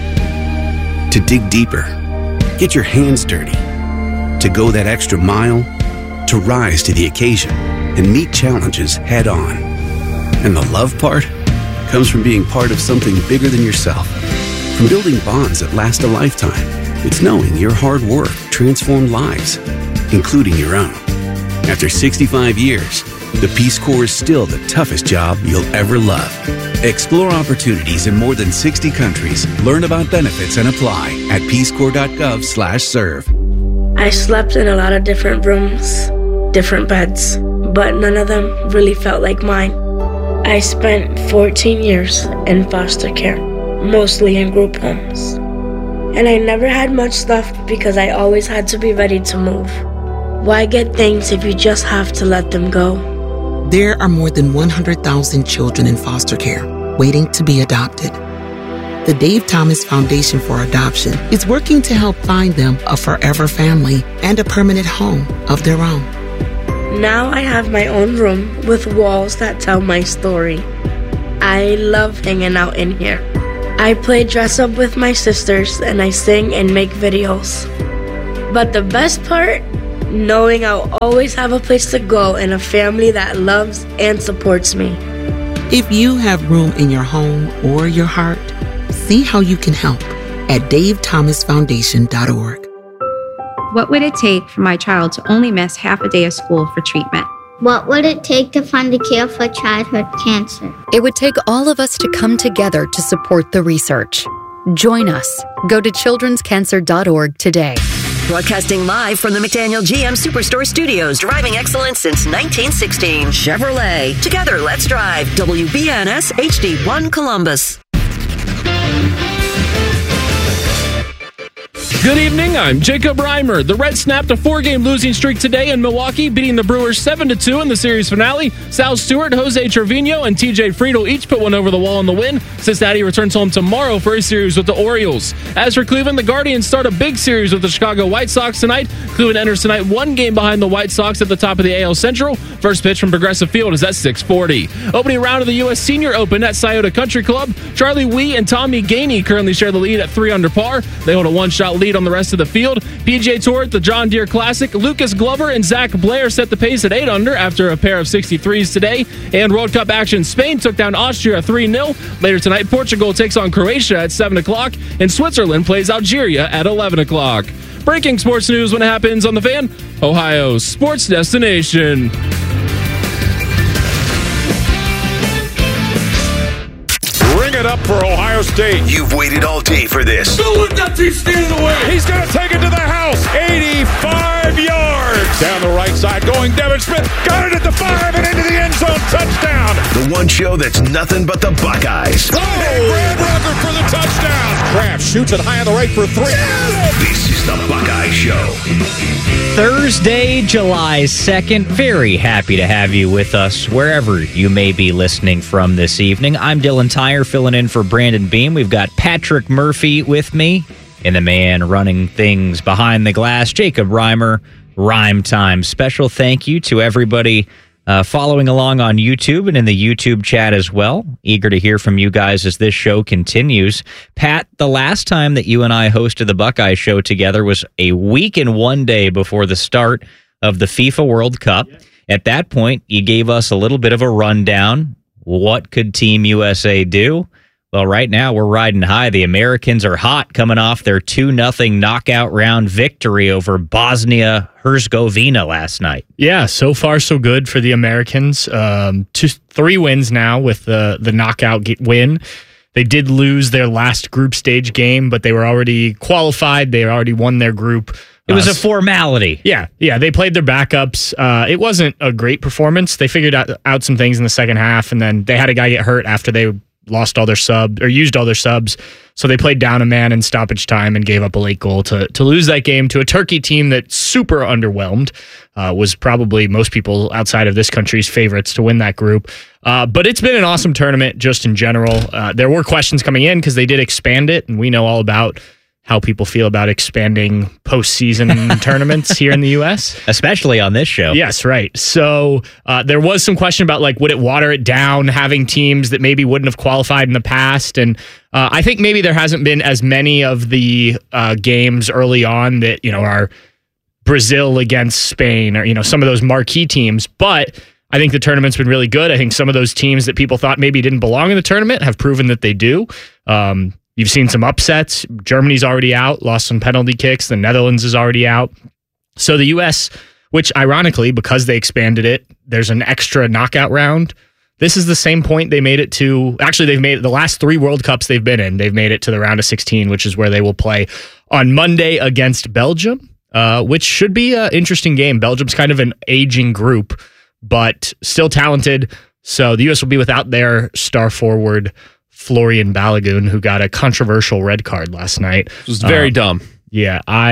To dig deeper, get your hands dirty, to go that extra mile, to rise to the occasion and meet challenges head on. And the love part comes from being part of something bigger than yourself, from building bonds that last a lifetime. It's knowing your hard work transformed lives, including your own. After sixty-five years, the Peace Corps is still the toughest job you'll ever love. Explore opportunities in more than sixty countries. Learn about benefits and apply at peace corps dot gov slash serve.
I slept in a lot of different rooms, different beds, but none of them really felt like mine. I spent fourteen years in foster care, mostly in group homes. And I never had much stuff because I always had to be ready to move. Why get things if you just have to let them go?
There are more than one hundred thousand children in foster care waiting to be adopted. The Dave Thomas Foundation for Adoption is working to help find them a forever family and a permanent home of their own.
Now I have my own room with walls that tell my story. I love hanging out in here. I play dress up with my sisters and I sing and make videos. But the best part, knowing I'll always have a place to go and a family that loves and supports me.
If you have room in your home or your heart, see how you can help at dave thomas foundation dot org.
What would it take for my child to only miss half a day of school for treatment?
What would it take to fund a cure for childhood cancer?
It would take all of us to come together to support the research. Join us. Go to children's cancer dot org today.
Broadcasting live from the McDaniel G M Superstore Studios, driving excellence since nineteen sixteen. Chevrolet. Together, let's drive. W B N S H D one Columbus.
Good evening, I'm Jacob Reimer. The Reds snapped a four-game losing streak today in Milwaukee, beating the Brewers seven to two in the series finale. Sal Stewart, Jose Trevino, and T J Friedl each put one over the wall in the win. Cincinnati returns home tomorrow for a series with the Orioles. As for Cleveland, the Guardians start a big series with the Chicago White Sox tonight. Cleveland enters tonight one game behind the White Sox at the top of the A L Central. First pitch from Progressive Field is at six forty. Opening round of the U S Senior Open at Scioto Country Club, Charlie Wee and Tommy Gainey currently share the lead at three under par. They hold a one-shot lead on the rest of the field. P G A Tour at the John Deere Classic, Lucas Glover and Zach Blair set the pace at eight under after a pair of sixty-threes today. And World Cup action, Spain took down Austria three nil. Later tonight, Portugal takes on Croatia at seven o'clock, and Switzerland plays Algeria at eleven o'clock. Breaking sports news when it happens on The Fan, Ohio's sports destination.
Bring it up for Ohio State.
You've waited all day for this.
Don't let that team stand in the way. He's going to take it to the house. eighty-five yards. Down the right side going Devin Smith. Got it at the five and into the end zone. Touchdown.
The one show that's nothing but the Buckeyes.
Oh, Brad Rucker for the touchdown. Kraft shoots it high on the right for three.
This is the Buckeye Show.
Thursday, July second. Very happy to have you with us wherever you may be listening from this evening. I'm Dylan Tyre filling in for Brandon Beam. We've got Patrick Murphy with me and the man running things behind the glass, Jacob Reimer. Rhyme Time. Special thank you to everybody uh, following along on YouTube and in the YouTube chat as well. Eager to hear from you guys as this show continues. Pat, the last time that you and I hosted the Buckeye Show together was a week and one day before the start of the FIFA World Cup. At that point, you gave us a little bit of a rundown. What could Team U S A do? Well, right now we're riding high. The Americans are hot coming off their two nothing knockout round victory over Bosnia-Herzegovina last night.
Yeah, so far so good for the Americans. Um, two, three wins now with the, the knockout win. They did lose their last group stage game, but they were already qualified. They already won their group.
It was uh, a formality.
Yeah, yeah. They played their backups. Uh, it wasn't a great performance. They figured out, out some things in the second half, and then they had a guy get hurt after they lost all their subs or used all their subs. So they played down a man in stoppage time and gave up a late goal to to lose that game to a Turkey team that super underwhelmed. Uh, was probably most people outside of this country's favorites to win that group. Uh, but it's been an awesome tournament just in general. Uh, there were questions coming in because they did expand it, and we know all about how people feel about expanding postseason tournaments here in the U S,
especially on this show.
Yes, right. So uh, there was some question about, like, would it water it down, having teams that maybe wouldn't have qualified in the past? And uh, I think maybe there hasn't been as many of the uh, games early on that, you know, are Brazil against Spain or, you know, some of those marquee teams. But I think the tournament's been really good. I think some of those teams that people thought maybe didn't belong in the tournament have proven that they do. Um, You've seen some upsets. Germany's already out, lost some penalty kicks. The Netherlands is already out. So the U S, which ironically, because they expanded it, there's an extra knockout round. This is the same point they made it to. Actually, they've made it the last three World Cups they've been in. They've made it to the round of sixteen, which is where they will play on Monday against Belgium, uh, which should be an interesting game. Belgium's kind of an aging group, but still talented. So the U S will be without their star forward, Florian Balogun, who got a controversial red card last night.
It was very um, dumb.
Yeah, I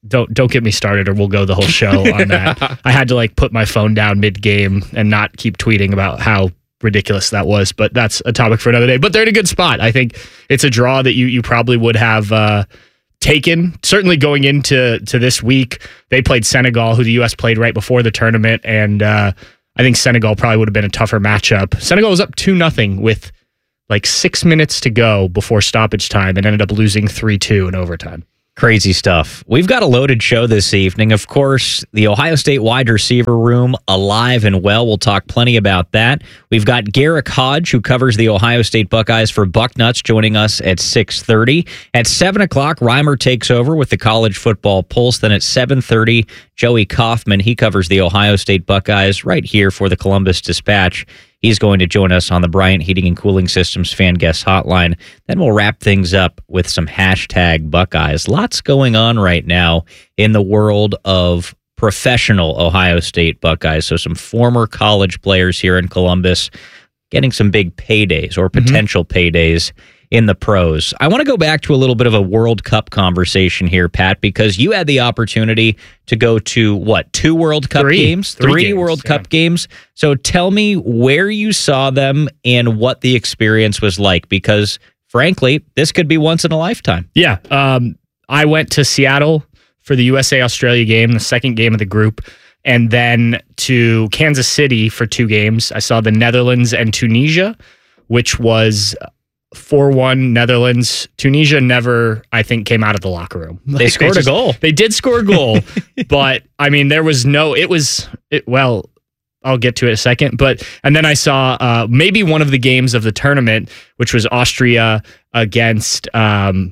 don't don't get me started, or we'll go the whole show on that. I had to like put my phone down mid game and not keep tweeting about how ridiculous that was. But that's a topic for another day. But they're in a good spot. I think it's a draw that you you probably would have uh, taken. Certainly going into to this week, they played Senegal, who the U S played right before the tournament, and uh, I think Senegal probably would have been a tougher matchup. Senegal was up two nothing with like six minutes to go before stoppage time and ended up losing three two in overtime.
Crazy stuff. We've got a loaded show this evening. Of course, the Ohio State wide receiver room alive and well. We'll talk plenty about that. We've got Garrick Hodge, who covers the Ohio State Buckeyes for Bucknuts, joining us at six thirty. At seven o'clock, Reimer takes over with the College Football Pulse. Then at seven thirty, Joey Kaufman, he covers the Ohio State Buckeyes right here for the Columbus Dispatch. He's going to join us on the Bryant Heating and Cooling Systems Fan Guest Hotline. Then we'll wrap things up with some hashtag Buckeyes. Lots going on right now in the world of professional Ohio State Buckeyes. So some former college players here in Columbus getting some big paydays or potential mm-hmm. paydays in the pros. I want to go back to a little bit of a World Cup conversation here, Pat, because you had the opportunity to go to, what, two World Cup
Three.
games?
Three,
Three
games,
World
yeah.
Cup games. So tell me where you saw them and what the experience was like, because frankly, this could be once in a lifetime.
Yeah. Um, I went to Seattle for the U S A Australia game, the second game of the group, and then to Kansas City for two games. I saw the Netherlands and Tunisia, which was four one Netherlands. Tunisia never, I think, came out of the locker room. Like,
they scored
they just,
a goal.
They did score a goal, but I mean, there was no, it was, it, well, I'll get to it in a second. But, and then I saw uh, maybe one of the games of the tournament, which was Austria against, um,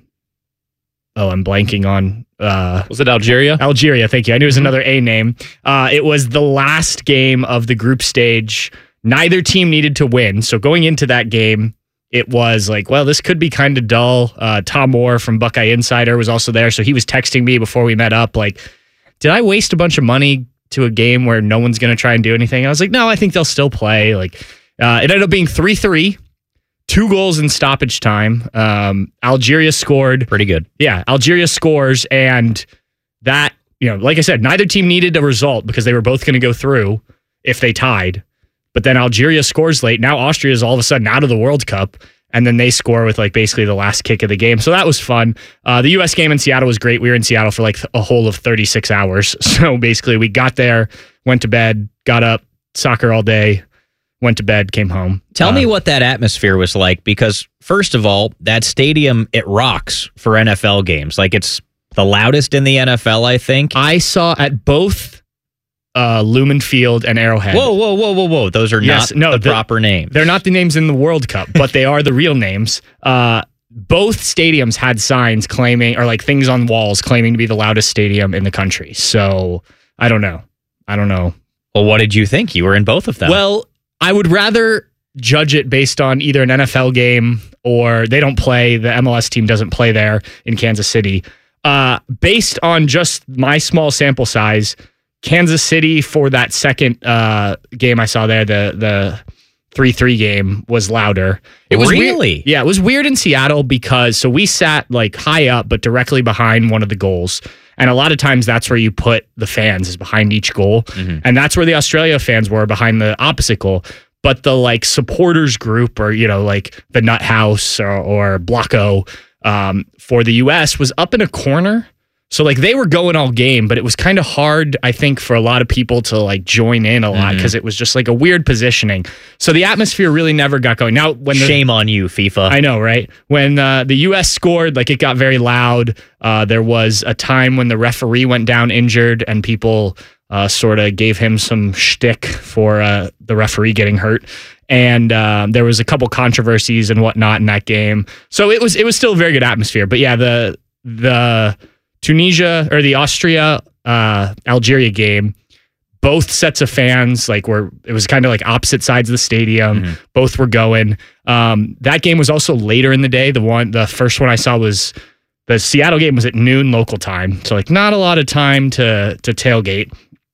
oh, I'm blanking on. Uh,
was it Algeria?
Algeria, thank you. I knew it was another A name. Uh, it was the last game of the group stage. Neither team needed to win. So going into that game, it was like, well, this could be kind of dull. Uh, Tom Moore from Buckeye Insider was also there. So he was texting me before we met up, like, did I waste a bunch of money to a game where no one's going to try and do anything? I was like, no, I think they'll still play. Like, uh, it ended up being three three, two goals in stoppage time. Um, Algeria scored.
Pretty good.
Yeah, Algeria scores. And that, you know, like I said, neither team needed a result because they were both going to go through if they tied. But then Algeria scores late. Now Austria is all of a sudden out of the World Cup, and then they score with like basically the last kick of the game. So that was fun. Uh, the U S game in Seattle was great. We were in Seattle for like a whole of thirty-six hours. So basically we got there, went to bed, got up, soccer all day, went to bed, came home.
Tell
uh,
me what that atmosphere was like, because first of all, that stadium, it rocks for N F L games. Like, it's the loudest in the N F L, I think.
I saw at both Uh, Lumen Field and Arrowhead.
Whoa, whoa, whoa, whoa, whoa. Those are
yes,
not
no,
the,
the
proper names.
They're not the names in the World Cup, but they are the real names. Uh, both stadiums had signs claiming, or like things on walls claiming to be the loudest stadium in the country. So I don't know. I don't know.
Well, what did you think? You were in both of them.
Well, I would rather judge it based on either an N F L game or they don't play, the M L S team doesn't play there in Kansas City. Uh, based on just my small sample size, Kansas City for that second uh, game I saw there, the the three three game, was louder. It was
really?
Weird. Yeah, it was weird in Seattle because, so we sat like high up, but directly behind one of the goals. And a lot of times that's where you put the fans, is behind each goal. Mm-hmm. And that's where the Australia fans were, behind the opposite goal. But the like supporters group, or, you know, like the Nut House or, or Blocko um, for the U S was up in a corner. So like they were going all game, but it was kind of hard, I think, for a lot of people to like join in a lot because mm-hmm. it was just like a weird positioning. So the atmosphere really never got going. Now, when the,
shame on you, FIFA.
I know, right? When uh, the U S scored, like it got very loud. Uh, there was a time when the referee went down injured, and people uh, sort of gave him some shtick for uh, the referee getting hurt. And uh, there was a couple controversies and whatnot in that game. So it was it was still a very good atmosphere. But yeah, the the Tunisia or the Austria uh, Algeria game, both sets of fans like were it was kind of like opposite sides of the stadium. Mm-hmm. Both were going. Um, that game was also later in the day. The one, the first one I saw was the Seattle game was at noon local time, so like not a lot of time to to tailgate.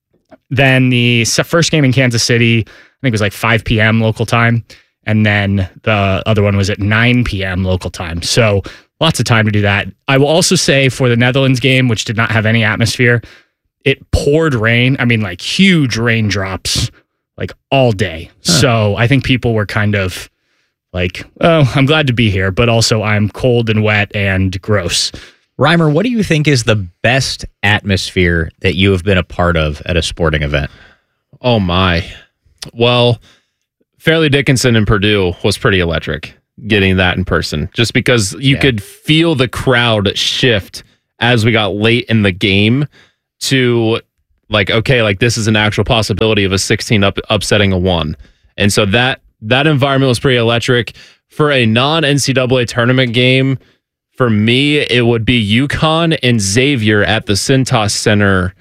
Then the first game in Kansas City, I think it was like five p.m. local time, and then the other one was at nine p.m. local time. So lots of time to do that. I will also say for the Netherlands game, which did not have any atmosphere, it poured rain. I mean, like huge raindrops, like all day. Huh. So I think people were kind of like, oh, I'm glad to be here, but also I'm cold and wet and gross.
Reimer, what do you think is the best atmosphere that you have been a part of at a sporting event?
Oh, my. Well, Fairleigh Dickinson and Purdue was pretty electric getting that in person, just because you yeah. could feel the crowd shift as we got late in the game to like, okay, like this is an actual possibility of a sixteen up upsetting a one. And so that that environment was pretty electric. For a non-N C double A tournament game, for me, it would be UConn and Xavier at the Cintas Center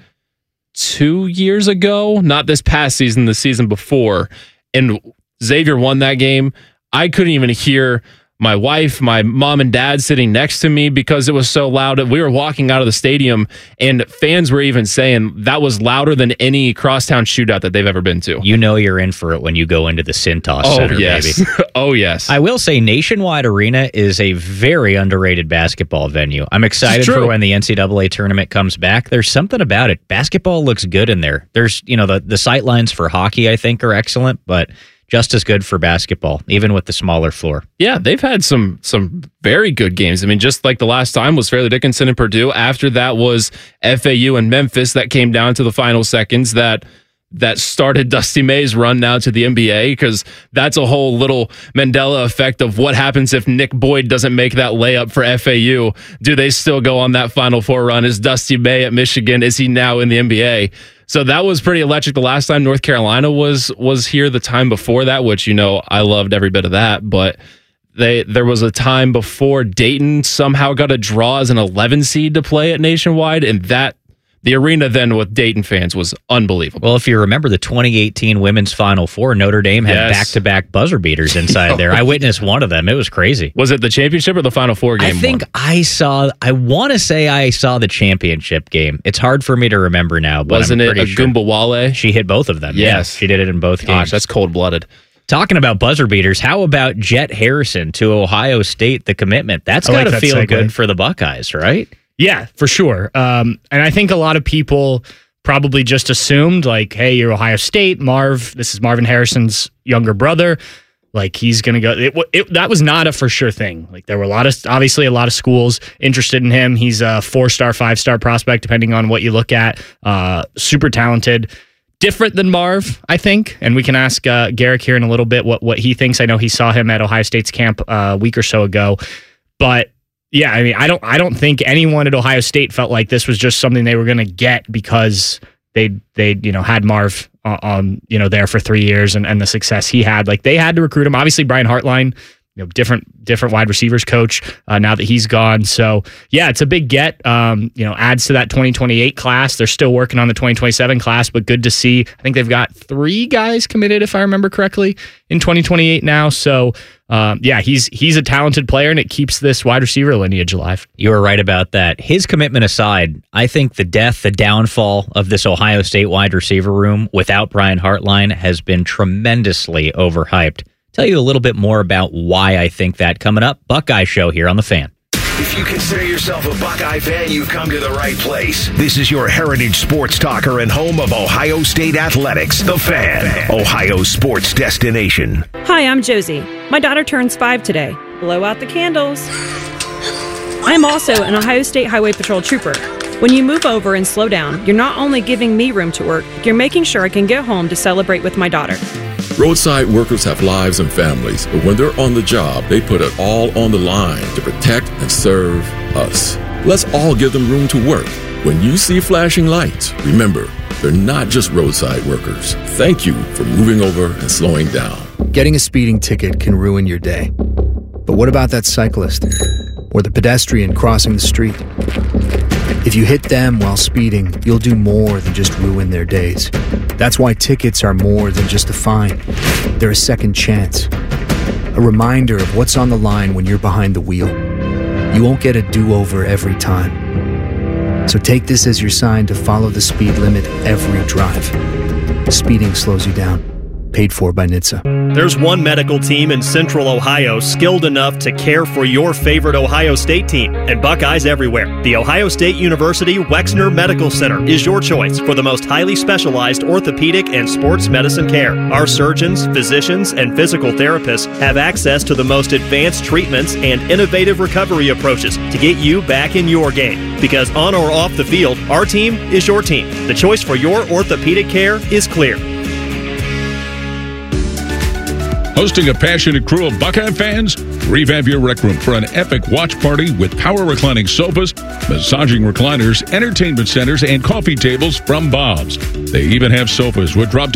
two years ago, not this past season, the season before. And Xavier won that game. I couldn't even hear my wife, my mom and dad sitting next to me because it was so loud. We were walking out of the stadium and fans were even saying that was louder than any crosstown shootout that they've ever been to.
You know you're in for it when you go into the Cintas
oh,
Center,
yes.
baby.
oh, yes.
I will say Nationwide Arena is a very underrated basketball venue. I'm excited for when the N C double A tournament comes back. There's something about it. Basketball looks good in there. There's, you know, the, the sight lines for hockey, I think, are excellent, but just as good for basketball, even with the smaller floor.
Yeah, they've had some some very good games. I mean, just like the last time was Fairleigh Dickinson and Purdue. After that was F A U and Memphis that came down to the final seconds that that started Dusty May's run now to the N B A, because that's a whole little Mandela effect of what happens if Nick Boyd doesn't make that layup for F A U. Do they still go on that Final Four run? Is Dusty May at Michigan? Is he now in the N B A? So that was pretty electric the last time. North Carolina was was here the time before that, which, you know, I loved every bit of that. But they there was a time before Dayton somehow got a draw as an eleven seed to play at Nationwide, and that the arena then with Dayton fans was unbelievable.
Well, if you remember the twenty eighteen Women's Final Four, Notre Dame had
Yes.
back-to-back buzzer beaters inside there. I witnessed one of them. It was crazy.
Was it the championship or the Final Four game?
I think
one?
I saw, I want to say I saw the championship game. It's hard for me to remember now, but
Wasn't
I'm
it
pretty
a
sure.
Goomba
She hit both of them.
Yes.
Yeah, she did it in both games.
Gosh, that's cold-blooded.
Talking about buzzer beaters, how about Jet Harrison to Ohio State, the commitment? That's
I like
got to
that
feel
segue.
good for the Buckeyes, right?
Yeah, for sure. Um, and I think a lot of people probably just assumed, like, hey, you're Ohio State, Marv, this is Marvin Harrison's younger brother. Like, he's going to go. It, it, that was not a for sure thing. Like, there were a lot of, obviously, a lot of schools interested in him. He's a four-star, five-star prospect, depending on what you look at. Uh, super talented. Different than Marv, I think. And we can ask uh, Garrick here in a little bit what, what he thinks. I know he saw him at Ohio State's camp uh, a week or so ago. But yeah, I mean, I don't I don't think anyone at Ohio State felt like this was just something they were going to get because they they you know had Marv on, on you know there for three years and, and the success he had. Like, they had to recruit him. Obviously, Brian Hartline, you know, different different wide receivers coach uh, now that he's gone. So yeah, it's a big get. Um, you know, adds to that twenty twenty-eight class. They're still working on the twenty twenty-seven class, but good to see. I think they've got three guys committed, if I remember correctly, in twenty twenty-eight now. So. Um, yeah, he's he's a talented player, and it keeps this wide receiver lineage alive.
You were right about that. His commitment aside, I think the death, the downfall of this Ohio State wide receiver room without Brian Hartline has been tremendously overhyped. Tell you a little bit more about why I think that coming up. Buckeye Show here on The Fan.
If you consider yourself a Buckeye fan, you've come to the right place. This is your heritage sports talker and home of Ohio State Athletics, The Fan, Ohio sports destination.
Hi, I'm Josie. My daughter turns five today. Blow out the candles. I'm also an Ohio State Highway Patrol trooper. When you move over and slow down, you're not only giving me room to work, you're making sure I can get home to celebrate with my daughter.
Roadside workers have lives and families, but when they're on the job, they put it all on the line to protect and serve us. Let's all give them room to work. When you see flashing lights, remember, they're not just roadside workers. Thank you for moving over and slowing down.
Getting a speeding ticket can ruin your day. But what about that cyclist or the pedestrian crossing the street? If you hit them while speeding, you'll do more than just ruin their days. That's why tickets are more than just a fine. They're a second chance. A reminder of what's on the line when you're behind the wheel. You won't get a do-over every time. So take this as your sign to follow the speed limit every drive. Speeding slows you down. Paid for by N H T S A.
There's one medical team in Central Ohio skilled enough to care for your favorite Ohio State team, and Buckeyes everywhere. The Ohio State University Wexner Medical Center is your choice for the most highly specialized orthopedic and sports medicine care. Our surgeons, physicians, and physical therapists have access to the most advanced treatments and innovative recovery approaches to get you back in your game. Because on or off the field, our team is your team. The choice for your orthopedic care is clear.
Hosting a passionate crew of Buckeye fans? Revamp your rec room for an epic watch party with power reclining sofas, massaging recliners, entertainment centers, and coffee tables from Bob's. They even have sofas with drop